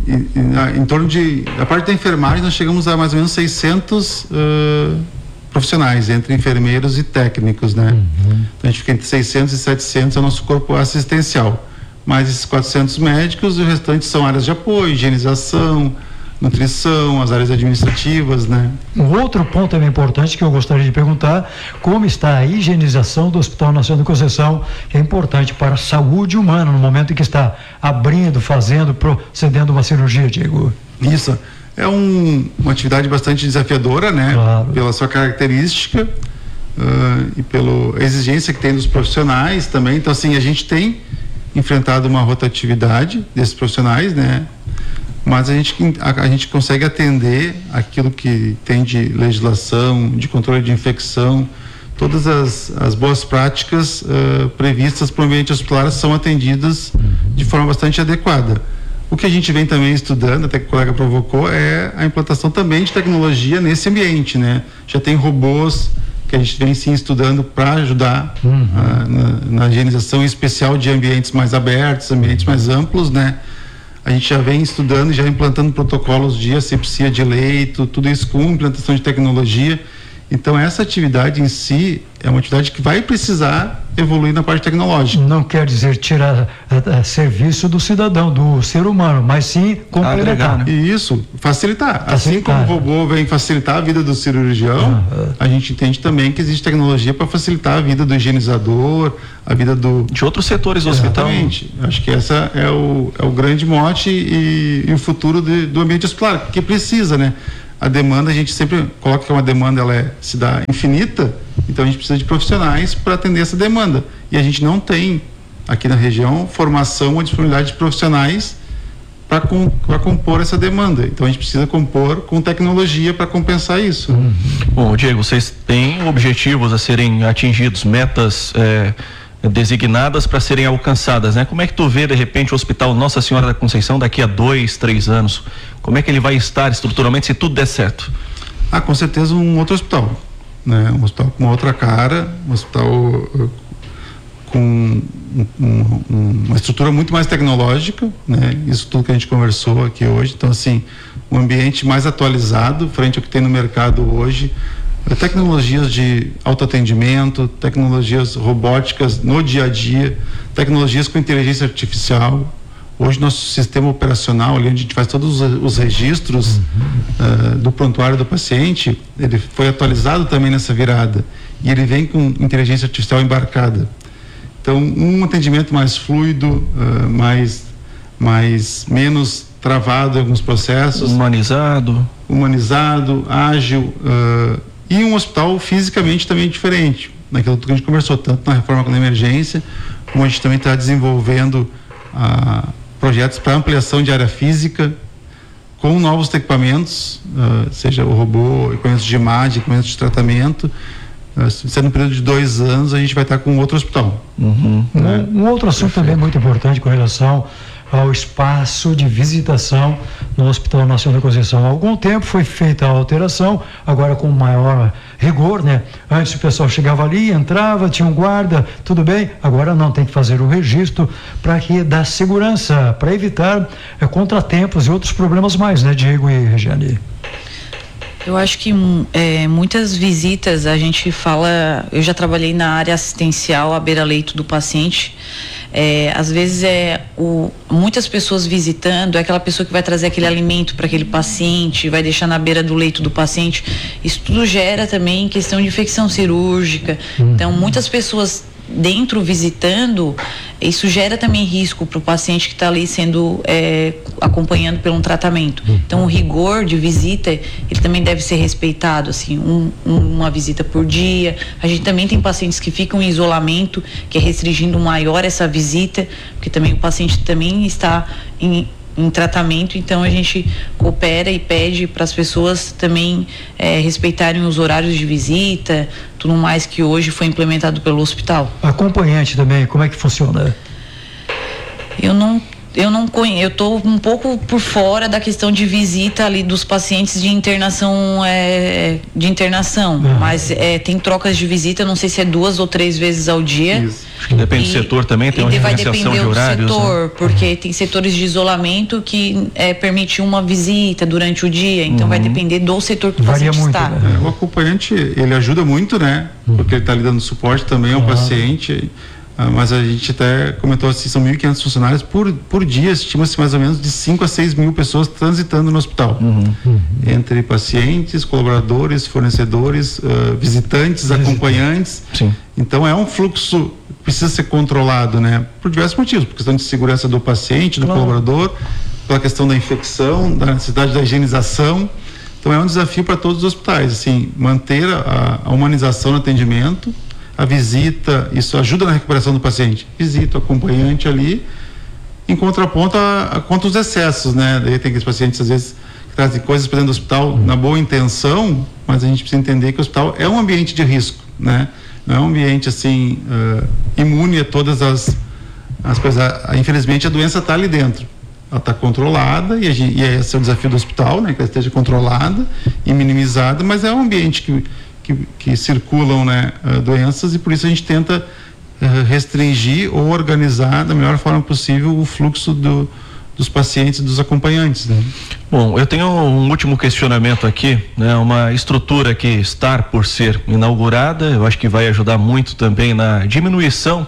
Em torno de... A parte da enfermagem nós chegamos a mais ou menos 600 profissionais, entre enfermeiros e técnicos, né? Então a gente fica entre 600 e 700 é o nosso corpo assistencial. Mas esses 400 médicos, o restante são áreas de apoio, higienização, nutrição, as áreas administrativas, né? Um outro ponto também importante que eu gostaria de perguntar, como está a higienização do Hospital Nacional da Conceição, que é importante para a saúde humana no momento em que está abrindo, fazendo, procedendo uma cirurgia, Diego? Isso, é uma atividade bastante desafiadora, né? Claro. Pela sua característica e pela exigência que tem dos profissionais também. Então, assim, a gente tem enfrentado uma rotatividade desses profissionais, né? Mas a gente consegue atender aquilo que tem de legislação, de controle de infecção, todas as boas práticas previstas para o ambiente hospitalar são atendidas de forma bastante adequada. O que a gente vem também estudando, até que o colega provocou, é a implantação também de tecnologia nesse ambiente, né? Já tem robôs que a gente vem sim estudando para ajudar na higienização especial de ambientes mais abertos, ambientes mais amplos, né? A gente já vem estudando e já implantando protocolos de asepsia de leito, tudo isso com implantação de tecnologia. Então essa atividade em si é uma atividade que vai precisar evoluir na parte tecnológica. Não quer dizer tirar serviço do cidadão, do ser humano, mas sim complementar. Agregar, né? E isso, facilitar. Assim como o robô vem facilitar a vida do cirurgião, a gente entende também que existe tecnologia para facilitar a vida do higienizador, a vida de outros setores do hospital. Exatamente. Acho que essa é o grande mote e o futuro do ambiente hospitalar, que precisa, né? A demanda, a gente sempre coloca que uma demanda se dá infinita, então a gente precisa de profissionais para atender essa demanda. E a gente não tem aqui na região formação ou disponibilidade de profissionais para compor essa demanda. Então a gente precisa compor com tecnologia para compensar isso. Bom, Diego, vocês têm objetivos a serem atingidos, metas designadas para serem alcançadas, né? Como é que tu vê, de repente, o Hospital Nossa Senhora da Conceição daqui a 2, 3 anos? Como é que ele vai estar estruturalmente se tudo der certo? Com certeza um outro hospital, né? Um hospital com uma outra cara, um hospital com uma estrutura muito mais tecnológica, né? Isso tudo que a gente conversou aqui hoje. Então, assim, um ambiente mais atualizado frente ao que tem no mercado hoje, tecnologias de autoatendimento, tecnologias robóticas no dia a dia, tecnologias com inteligência artificial. Hoje nosso sistema operacional, ali onde a gente faz todos os registros do prontuário do paciente, ele foi atualizado também nessa virada e ele vem com inteligência artificial embarcada. Então, um atendimento mais fluido, menos travado em alguns processos, humanizado, ágil, e um hospital fisicamente também diferente, naquilo que a gente conversou, tanto na reforma quanto na emergência, como a gente também está desenvolvendo projetos para ampliação de área física, com novos equipamentos, seja o robô, equipamentos de imagem, equipamentos de tratamento. Sendo um período de 2 anos, a gente vai estar com outro hospital. Um outro assunto também muito importante com relação ao espaço de visitação no Hospital Nacional da Conceição. Há algum tempo foi feita a alteração, agora com maior rigor, né? Antes o pessoal chegava ali, entrava, tinha um guarda, tudo bem, agora não, tem que fazer o registro para que dá segurança, para evitar contratempos e outros problemas mais, né, Diego e Regiane? Eu acho que muitas visitas a gente fala, eu já trabalhei na área assistencial à beira-leito do paciente, às vezes muitas pessoas visitando, é aquela pessoa que vai trazer aquele alimento para aquele paciente, vai deixar na beira do leito do paciente, isso tudo gera também questão de infecção cirúrgica, então muitas pessoas dentro visitando, isso gera também risco para o paciente que está ali sendo acompanhando pelo um tratamento. Então o rigor de visita, ele também deve ser respeitado, assim, uma visita por dia. A gente também tem pacientes que ficam em isolamento, que é restringindo maior essa visita, porque também o paciente também está em tratamento, então a gente coopera e pede para as pessoas também respeitarem os horários de visita, tudo mais que hoje foi implementado pelo hospital. Acompanhante também, como é que funciona? Eu não conheço, eu estou um pouco por fora da questão de visita ali dos pacientes de internação, mas tem trocas de visita, não sei se é 2 ou 3 vezes ao dia. Isso. Acho que depende do setor também, tem uma diferenciação de horários. Vai depender do setor, né? porque tem setores de isolamento que permite uma visita durante o dia, então vai depender do setor que o paciente está. Né? O acompanhante, ele ajuda muito, né? Porque ele está ali dando suporte também ao paciente. Mas a gente até comentou assim, são 1.500 funcionários por dia, estima-se mais ou menos de 5 a 6 mil pessoas transitando no hospital, entre pacientes, colaboradores, fornecedores, visitantes, acompanhantes. Sim. Então é um fluxo que precisa ser controlado, né? Por diversos motivos, por questão de segurança do paciente, do colaborador, pela questão da infecção, da necessidade da higienização. Então é um desafio para todos os hospitais, assim, manter a humanização no atendimento, a visita, isso ajuda na recuperação do paciente. Visita o acompanhante ali, em contraponto contra os excessos, né? Daí tem aqueles pacientes, às vezes, que trazem coisas para dentro do hospital na boa intenção, mas a gente precisa entender que o hospital é um ambiente de risco, né? Não é um ambiente assim imune a todas as coisas. Infelizmente a doença está ali dentro, ela está controlada e esse é o desafio do hospital, né? Que ela esteja controlada e minimizada, mas é um ambiente que circulam, né, doenças, e por isso a gente tenta restringir ou organizar da melhor forma possível o fluxo dos pacientes, dos acompanhantes, né? Bom, eu tenho um último questionamento aqui, né? Uma estrutura que está por ser inaugurada, eu acho que vai ajudar muito também na diminuição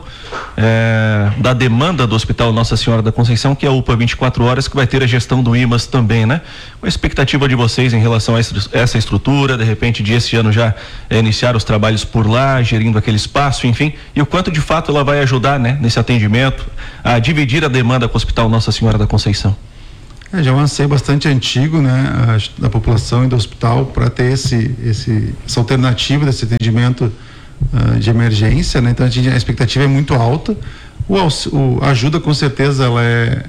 da demanda do Hospital Nossa Senhora da Conceição, que é a UPA 24 horas, que vai ter a gestão do IMAS também, né? Qual a expectativa de vocês em relação a essa estrutura, de repente de esse ano já iniciar os trabalhos por lá, gerindo aquele espaço, enfim, e o quanto de fato ela vai ajudar, né, nesse atendimento, a dividir a demanda com o Hospital Nossa Senhora da Conceição? Já é um anseio bastante antigo, né, da população e do hospital para ter essa alternativa desse atendimento de emergência, né? Então a expectativa é muito alta. A ajuda, com certeza, ela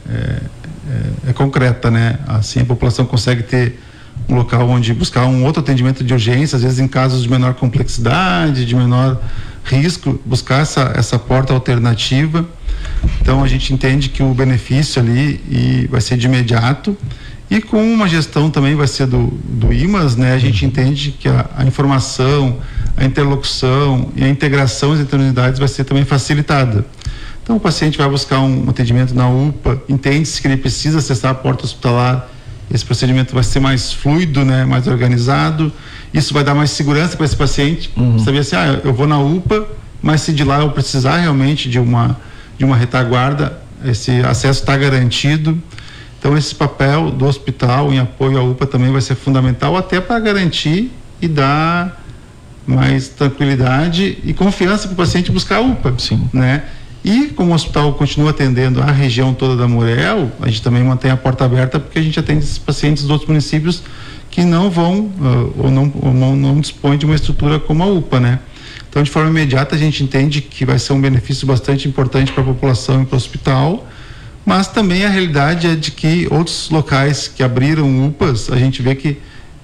é concreta, né? Assim a população consegue ter um local onde buscar um outro atendimento de urgência, às vezes em casos de menor complexidade, de menor risco, buscar essa porta alternativa. Então a gente entende que o benefício ali vai ser de imediato, e com uma gestão também vai ser do IMAS, né? A gente entende que a informação, a interlocução e a integração entre unidades vai ser também facilitada. Então o paciente vai buscar um atendimento na UPA, entende-se que ele precisa acessar a porta hospitalar, esse procedimento vai ser mais fluido, né? Mais organizado, isso vai dar mais segurança para esse paciente, saber assim, eu vou na UPA, mas se de lá eu precisar realmente de uma retaguarda, esse acesso está garantido. Então esse papel do hospital em apoio à UPA também vai ser fundamental, até para garantir e dar mais tranquilidade e confiança para o paciente buscar a UPA. Sim. Né? E como o hospital continua atendendo a região toda da Murel, a gente também mantém a porta aberta, porque a gente atende esses pacientes dos outros municípios que não vão ou não dispõem de uma estrutura como a UPA, né? Então, de forma imediata, a gente entende que vai ser um benefício bastante importante para a população e para o hospital, mas também a realidade é de que outros locais que abriram UPAs, a gente vê que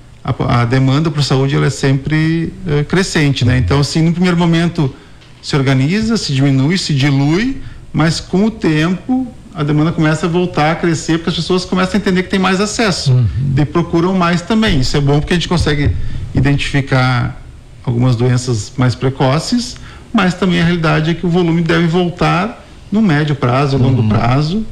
a demanda por saúde ela é sempre crescente, né? Então, assim, no primeiro momento se organiza, se diminui, se dilui, mas com o tempo a demanda começa a voltar a crescer, porque as pessoas começam a entender que tem mais acesso e procuram mais também. Isso é bom porque a gente consegue identificar algumas doenças mais precoces, mas também a realidade é que o volume deve voltar no médio prazo, longo prazo.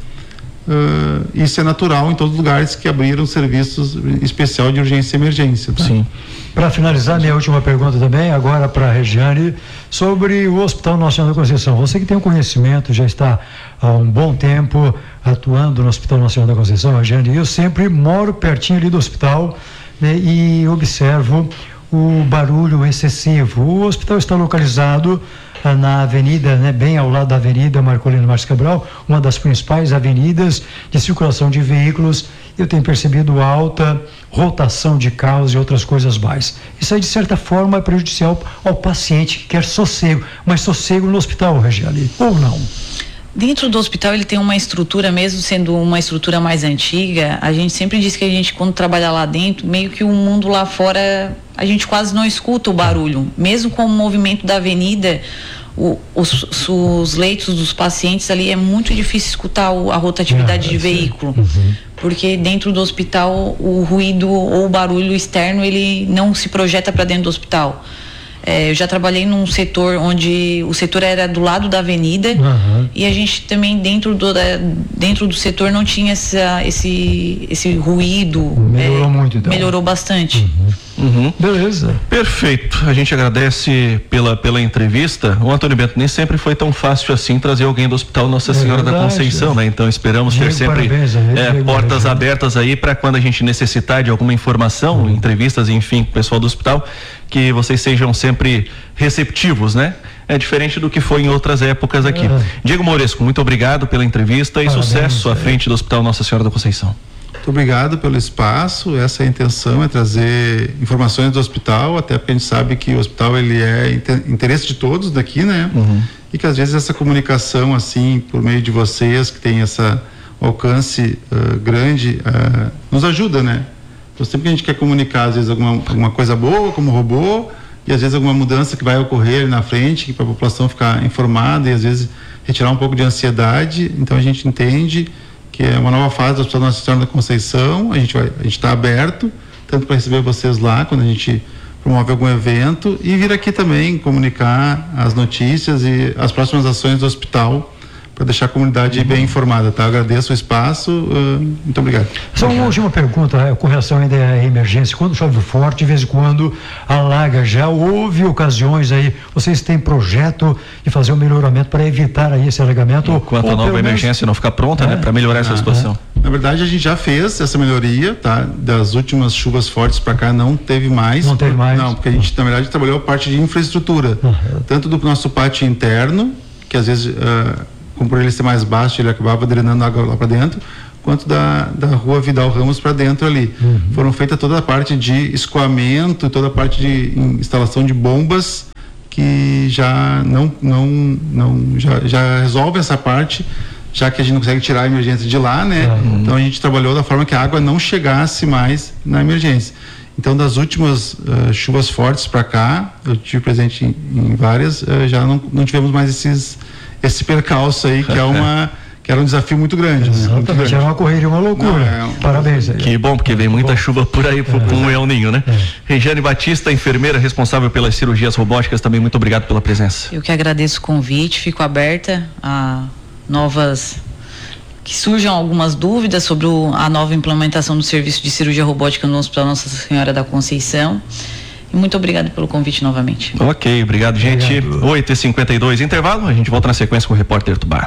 Isso é natural em todos os lugares que abriram serviços especial de urgência e emergência. Tá? Sim. Para finalizar, minha última pergunta também, agora para a Regiane, sobre o Hospital Nossa Senhora da Conceição. Você que tem um conhecimento, já está há um bom tempo atuando no Hospital Nossa Senhora da Conceição, Regiane, eu sempre moro pertinho ali do hospital, né, e observo o barulho excessivo. O hospital está localizado na avenida, né, bem ao lado da Avenida Marcolino Marques Cabral, uma das principais avenidas de circulação de veículos. Eu tenho percebido alta rotação de carros e outras coisas mais. Isso aí, de certa forma, é prejudicial ao paciente que quer sossego, mas sossego no hospital, Regiane, ou não? Dentro do hospital ele tem uma estrutura, mesmo sendo uma estrutura mais antiga, a gente sempre diz que a gente, quando trabalha lá dentro, meio que o mundo lá fora, a gente quase não escuta o barulho. Mesmo com o movimento da avenida, os leitos dos pacientes ali, é muito difícil escutar a rotatividade de veículo. Porque dentro do hospital o ruído ou o barulho externo, ele não se projeta para dentro do hospital. Eu já trabalhei num setor onde o setor era do lado da avenida, e a gente também dentro do setor não tinha esse ruído. Melhorou muito, então. Melhorou bastante. Beleza. Perfeito. A gente agradece pela entrevista. O Antônio Bento, nem sempre foi tão fácil assim trazer alguém do Hospital Nossa Senhora da Conceição, né? Então esperamos ter sempre portas abertas aí para quando a gente necessitar de alguma informação, entrevistas, enfim, com o pessoal do hospital, que vocês sejam sempre receptivos, né? É diferente do que foi em outras épocas aqui. Diego Mouresco, muito obrigado pela entrevista e sucesso à frente do Hospital Nossa Senhora da Conceição. Muito obrigado pelo espaço. Essa é a intenção, é trazer informações do hospital, até porque a gente sabe que o hospital ele é interesse de todos daqui, né? E que às vezes essa comunicação assim por meio de vocês que tem essa alcance grande nos ajuda, né? Então sempre que a gente quer comunicar, às vezes alguma coisa boa, como robô, e às vezes alguma mudança que vai ocorrer ali na frente, para a população ficar informada e às vezes retirar um pouco de ansiedade. Então a gente entende que é uma nova fase do Hospital Nossa Senhora da Conceição. A gente está aberto tanto para receber vocês lá quando a gente promove algum evento e vir aqui também comunicar as notícias e as próximas ações do hospital para deixar a comunidade bem informada, tá? Agradeço o espaço, muito obrigado. Só uma última pergunta, com relação ainda à emergência, quando chove forte, de vez em quando alaga, já houve ocasiões aí, vocês têm projeto de fazer um melhoramento para evitar aí esse alagamento? Enquanto a nova emergência não ficar pronta, né, para melhorar essa situação. Na verdade, a gente já fez essa melhoria, tá? Das últimas chuvas fortes para cá não teve mais. Não teve mais? Não, porque a gente, na verdade, trabalhou a parte de infraestrutura, tanto do nosso pátio interno, que às vezes, como por ele ser mais baixo, ele acabava drenando água lá para dentro, quanto da rua Vidal Ramos para dentro ali. Foram feitas toda a parte de escoamento, toda a parte de instalação de bombas, que já já resolve essa parte, já que a gente não consegue tirar a emergência de lá, né? Então a gente trabalhou da forma que a água não chegasse mais na emergência. Então, das últimas chuvas fortes para cá, eu tive presente em várias, já não tivemos mais esse percalço aí, que era um desafio muito grande. Exatamente, era uma correria, uma loucura. Parabéns aí. Que bom, porque vem muita chuva por aí com o El Ninho, né? Regiane Batista, enfermeira responsável pelas cirurgias robóticas, também muito obrigado pela presença. Eu que agradeço o convite, fico aberta a que surjam algumas dúvidas sobre a nova implementação do serviço de cirurgia robótica no Hospital Nossa Senhora da Conceição. E muito obrigado pelo convite novamente. Ok, obrigado, gente. 8h52, intervalo, a gente volta na sequência com o Repórter Tubá.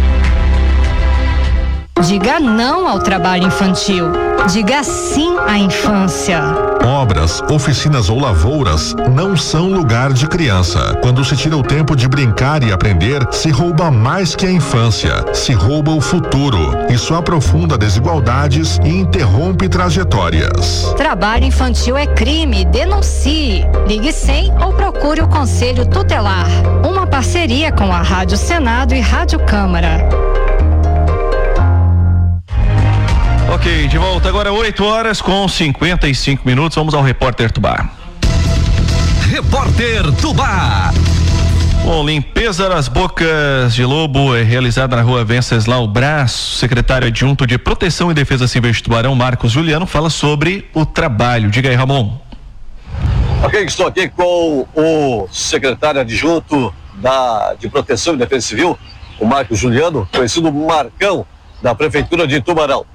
Diga não ao trabalho infantil. Diga sim à infância. Obras, oficinas ou lavouras não são lugar de criança. Quando se tira o tempo de brincar e aprender, se rouba mais que a infância. Se rouba o futuro. Isso aprofunda desigualdades e interrompe trajetórias. Trabalho infantil é crime. Denuncie. Ligue 100 ou procure o Conselho Tutelar. Uma parceria com a Rádio Senado e Rádio Câmara. Ok, de volta agora 8h55. Vamos ao Repórter Tubá. Repórter Tubá. Bom, limpeza das bocas de lobo é realizada na rua Venceslau Braz. Secretário adjunto de Proteção e Defesa Civil de Tubarão, Marcos Juliano, fala sobre o trabalho. Diga aí, Ramon. Ok, estou aqui com o secretário adjunto de Proteção e Defesa Civil, o Marcos Juliano, conhecido Marcão, da Prefeitura de Tubarão.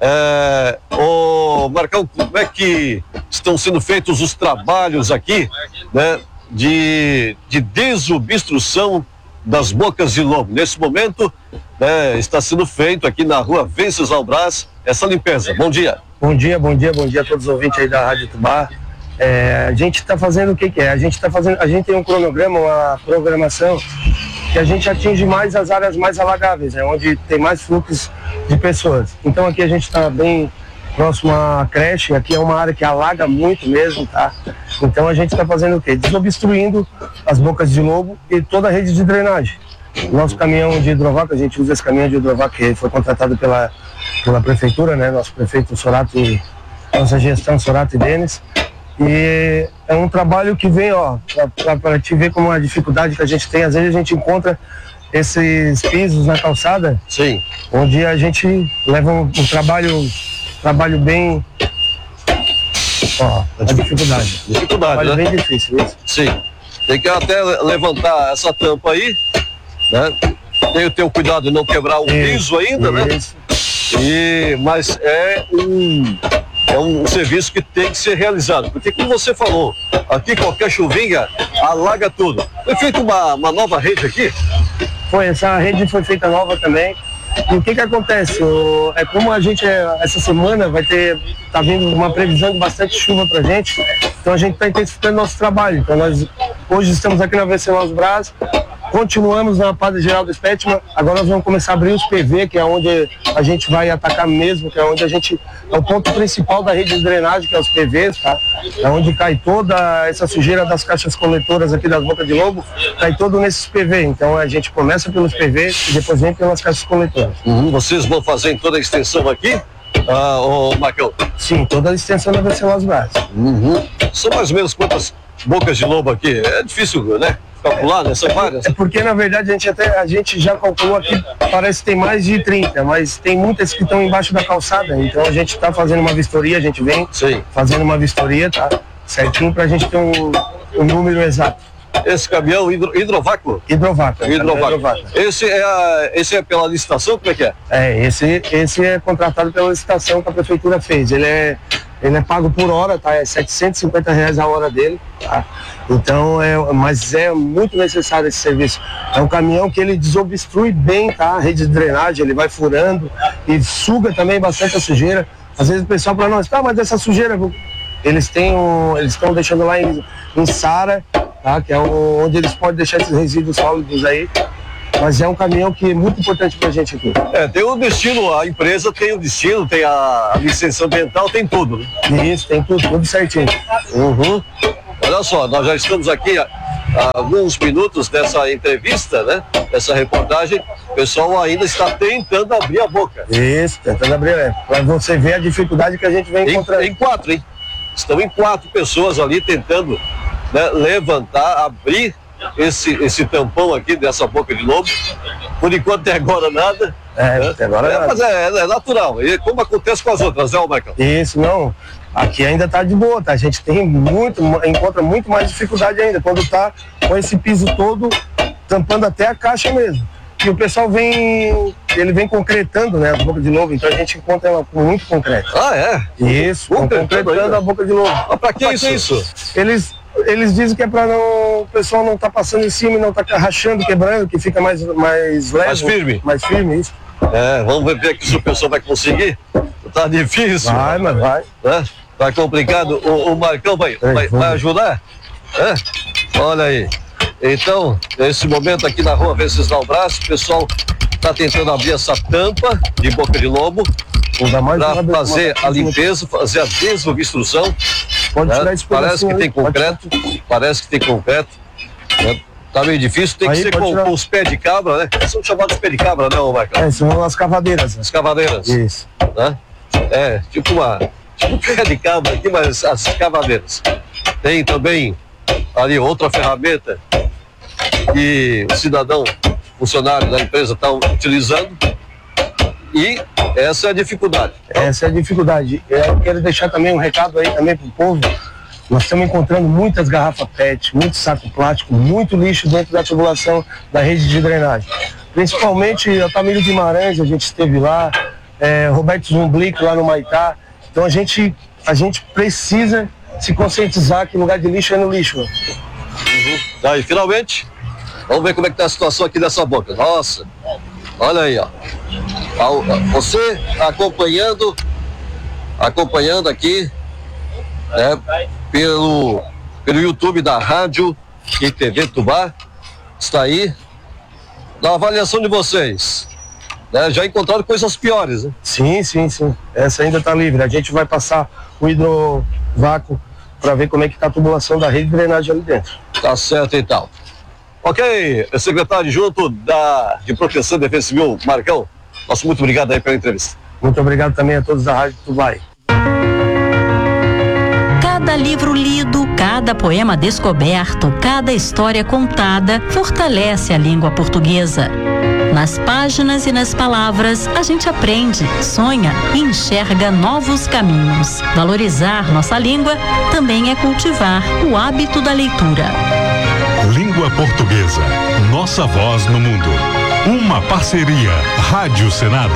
Marcão, como é que estão sendo feitos os trabalhos aqui, né, de desobstrução das bocas de lobo? Nesse momento, está sendo feito aqui na rua Venceslau Braz essa limpeza. Bom dia. Bom dia a todos os ouvintes aí da Rádio Tubá. A gente está fazendo o que é? A gente tem um cronograma, uma programação que a gente atinge mais as áreas mais alagáveis, onde tem mais fluxo de pessoas. Então aqui a gente está bem próximo à creche, aqui é uma área que alaga muito mesmo, tá? Então a gente está fazendo o quê? Desobstruindo as bocas de lobo e toda a rede de drenagem. Nosso caminhão de hidrovac, a gente usa esse caminhão de hidrovac que foi contratado pela prefeitura, né? Nosso prefeito Sorato e nossa gestão Sorato e Denis. E é um trabalho que vem, para te ver como a dificuldade que a gente tem. Às vezes a gente encontra esses pisos na calçada, sim, onde a gente leva um trabalho bem, a dificuldade, né? Bem difícil, isso. Sim, tem que até levantar essa tampa aí, né? Tem o teu cuidado de não quebrar o piso ainda, né? Mas é um serviço que tem que ser realizado, porque como você falou, aqui qualquer chuvinha alaga tudo. Foi feita uma nova rede aqui? Essa rede foi feita nova também. E o que acontece? Como a gente, essa semana, tá vindo uma previsão de bastante chuva pra gente, então a gente está intensificando nosso trabalho. Então nós hoje estamos aqui na Venceslau Braz, continuamos na Padre Geraldo Spetman, agora nós vamos começar a abrir os PV, que é onde a gente vai atacar mesmo, que é onde é o ponto principal da rede de drenagem, que é os PVs, tá? É onde cai toda essa sujeira das caixas coletoras aqui das bocas de lobo, cai todo nesses PV. Então a gente começa pelos PV e depois vem pelas caixas coletoras. Vocês vão fazer em toda a extensão aqui? Ô Marcão. Sim, toda a extensão da Venceslas Braz. São mais ou menos quantas bocas de lobo aqui? É difícil, né? Calcular, né? São várias. É porque, na verdade, a gente já calculou aqui, parece que tem mais de 30, mas tem muitas que estão embaixo da calçada. Então a gente está fazendo uma vistoria, a gente vem fazendo uma vistoria, tá? Certinho pra gente ter um número exato. Esse caminhão hidrovácuo? Hidrovácuo. Esse é pela licitação? Como é que é? Esse é contratado pela licitação que a prefeitura fez. Ele é pago por hora, tá? É R$750 a hora dele, tá? Então, mas é muito necessário esse serviço. É um caminhão que ele desobstrui bem, tá? A rede de drenagem, ele vai furando e suga também bastante a sujeira. Às vezes o pessoal fala, não, mas essa sujeira, eles estão deixando lá em Sara, tá? Que é onde eles podem deixar esses resíduos sólidos aí. Mas é um caminhão que é muito importante pra gente aqui. Tem o destino, a empresa tem o destino, tem a licença ambiental, tem tudo, né? Isso, tem tudo certinho. Olha só, nós já estamos aqui há alguns minutos dessa entrevista, né? Essa reportagem, o pessoal ainda está tentando abrir a boca. Isso, tentando abrir, pra você ver a dificuldade que a gente vem encontrando. Em 4, hein? Estão em 4 pessoas ali tentando, né, levantar, abrir esse tampão aqui dessa boca de lobo. Por enquanto até agora nada. Até agora nada. Mas é natural, e como acontece com as outras, né, Marcão? Isso, não. Aqui ainda tá de boa, tá? A gente encontra muito mais dificuldade ainda, quando tá com esse piso todo tampando até a caixa mesmo. E o pessoal ele vem concretando, né, a boca de lobo, então a gente encontra ela com muito concreto. Isso, concretando a boca de lobo. Mas pra que isso? Eles dizem que é para o pessoal não tá passando em cima e não tá rachando, quebrando, que fica mais leve. Mais firme. Mais firme, isso. Vamos ver aqui se o pessoal vai conseguir. Tá difícil. Mas vai. Tá complicado. O Marcão vai ajudar? Olha aí. Então, nesse momento aqui na rua Venceslas Braz, o pessoal tá tentando abrir essa tampa de boca de lobo para fazer a limpeza, fazer a desobstrução. Parece que tem concreto. Parece que tem concreto. Tá meio difícil, tem que ser com os pés de cabra, né? São chamados pés de cabra, né, Marcão? São as cavadeiras. As cavadeiras. Isso. Né? Tipo pé de cabra aqui, mas as cavadeiras. Tem também ali outra ferramenta que o cidadão, funcionário da empresa, está utilizando. E essa é a dificuldade. Essa é a dificuldade. Eu quero deixar também um recado aí também pro povo. Nós estamos encontrando muitas garrafas PET, muito saco plástico, muito lixo dentro da tubulação da rede de drenagem. Principalmente Altamiro Guimarães, a gente esteve lá, Roberto Zumblick lá no Maitá. Então a gente precisa se conscientizar que lugar de lixo é no lixo. Aí, finalmente, vamos ver como é que tá a situação aqui dessa boca. Nossa, olha aí, ó. Você acompanhando aqui, né, pelo YouTube da Rádio e TV Tubá, está aí. Na avaliação de vocês, né, já encontraram coisas piores, né? Sim. Essa ainda está livre. A gente vai passar o hidrovácuo para ver como é que está a tubulação da rede de drenagem ali dentro. Tá certo, então. Ok, secretário adjunto de Proteção e Defesa Civil, Marcão, nosso muito obrigado aí pela entrevista. Muito obrigado também a todos da Rádio Tubá. Cada livro lido, cada poema descoberto, cada história contada fortalece a língua portuguesa. Nas páginas e nas palavras, a gente aprende, sonha e enxerga novos caminhos. Valorizar nossa língua também é cultivar o hábito da leitura. Língua Portuguesa, nossa voz no mundo. Uma parceria Rádio Senado.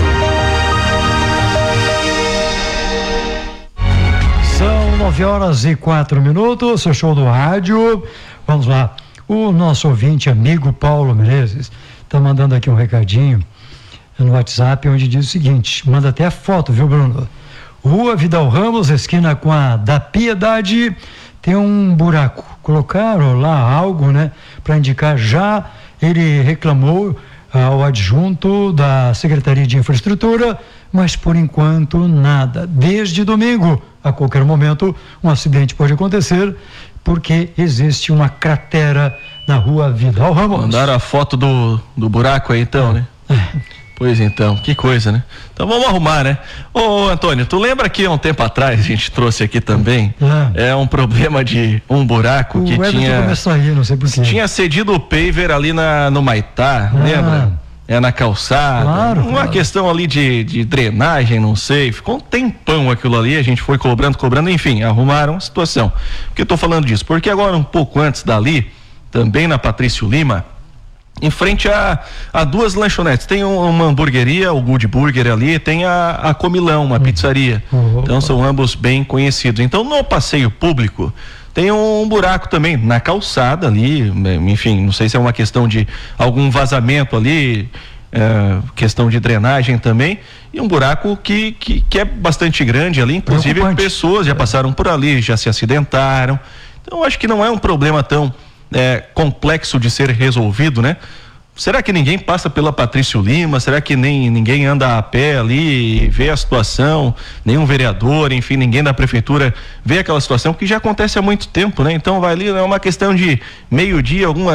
São 9h04, seu show do rádio. Vamos lá. O nosso ouvinte, amigo Paulo Menezes, está mandando aqui um recadinho no WhatsApp, onde diz o seguinte, manda até a foto, viu, Bruno? Rua Vidal Ramos, esquina com a da Piedade, tem um buraco. Colocaram lá algo, né, para indicar já. Ele reclamou ao adjunto da Secretaria de Infraestrutura, mas por enquanto nada. Desde domingo, a qualquer momento, um acidente pode acontecer, porque existe uma cratera na Rua Vidal Ramos. Mandaram a foto do buraco aí então, né? Pois então, que coisa, né? Então vamos arrumar, né? Ô Antônio, tu lembra que há um tempo atrás a gente trouxe aqui também um problema de um buraco que começou a rir, não sei por quê. Tinha cedido o paver ali no Maitá, lembra? Na calçada, uma questão ali de drenagem, não sei, ficou um tempão aquilo ali, a gente foi cobrando, enfim, arrumaram a situação. Por que eu tô falando disso? Porque agora um pouco antes dali, também na Patrício Lima, em frente a duas lanchonetes, tem uma hamburgueria, o Good Burger ali, tem a Comilão, uma pizzaria. Então são ambos bem conhecidos. Então no passeio público tem um buraco também na calçada ali, enfim, não sei se é uma questão de algum vazamento ali, questão de drenagem também, e um buraco que é bastante grande ali, inclusive pessoas já passaram por ali, já se acidentaram. Então acho que não é um problema tão complexo de ser resolvido, né? Será que ninguém passa pela Patrício Lima? Será que ninguém anda a pé ali e vê a situação? Nenhum vereador, enfim, ninguém da prefeitura vê aquela situação que já acontece há muito tempo, né? Então vai ali, é uma questão de meio-dia,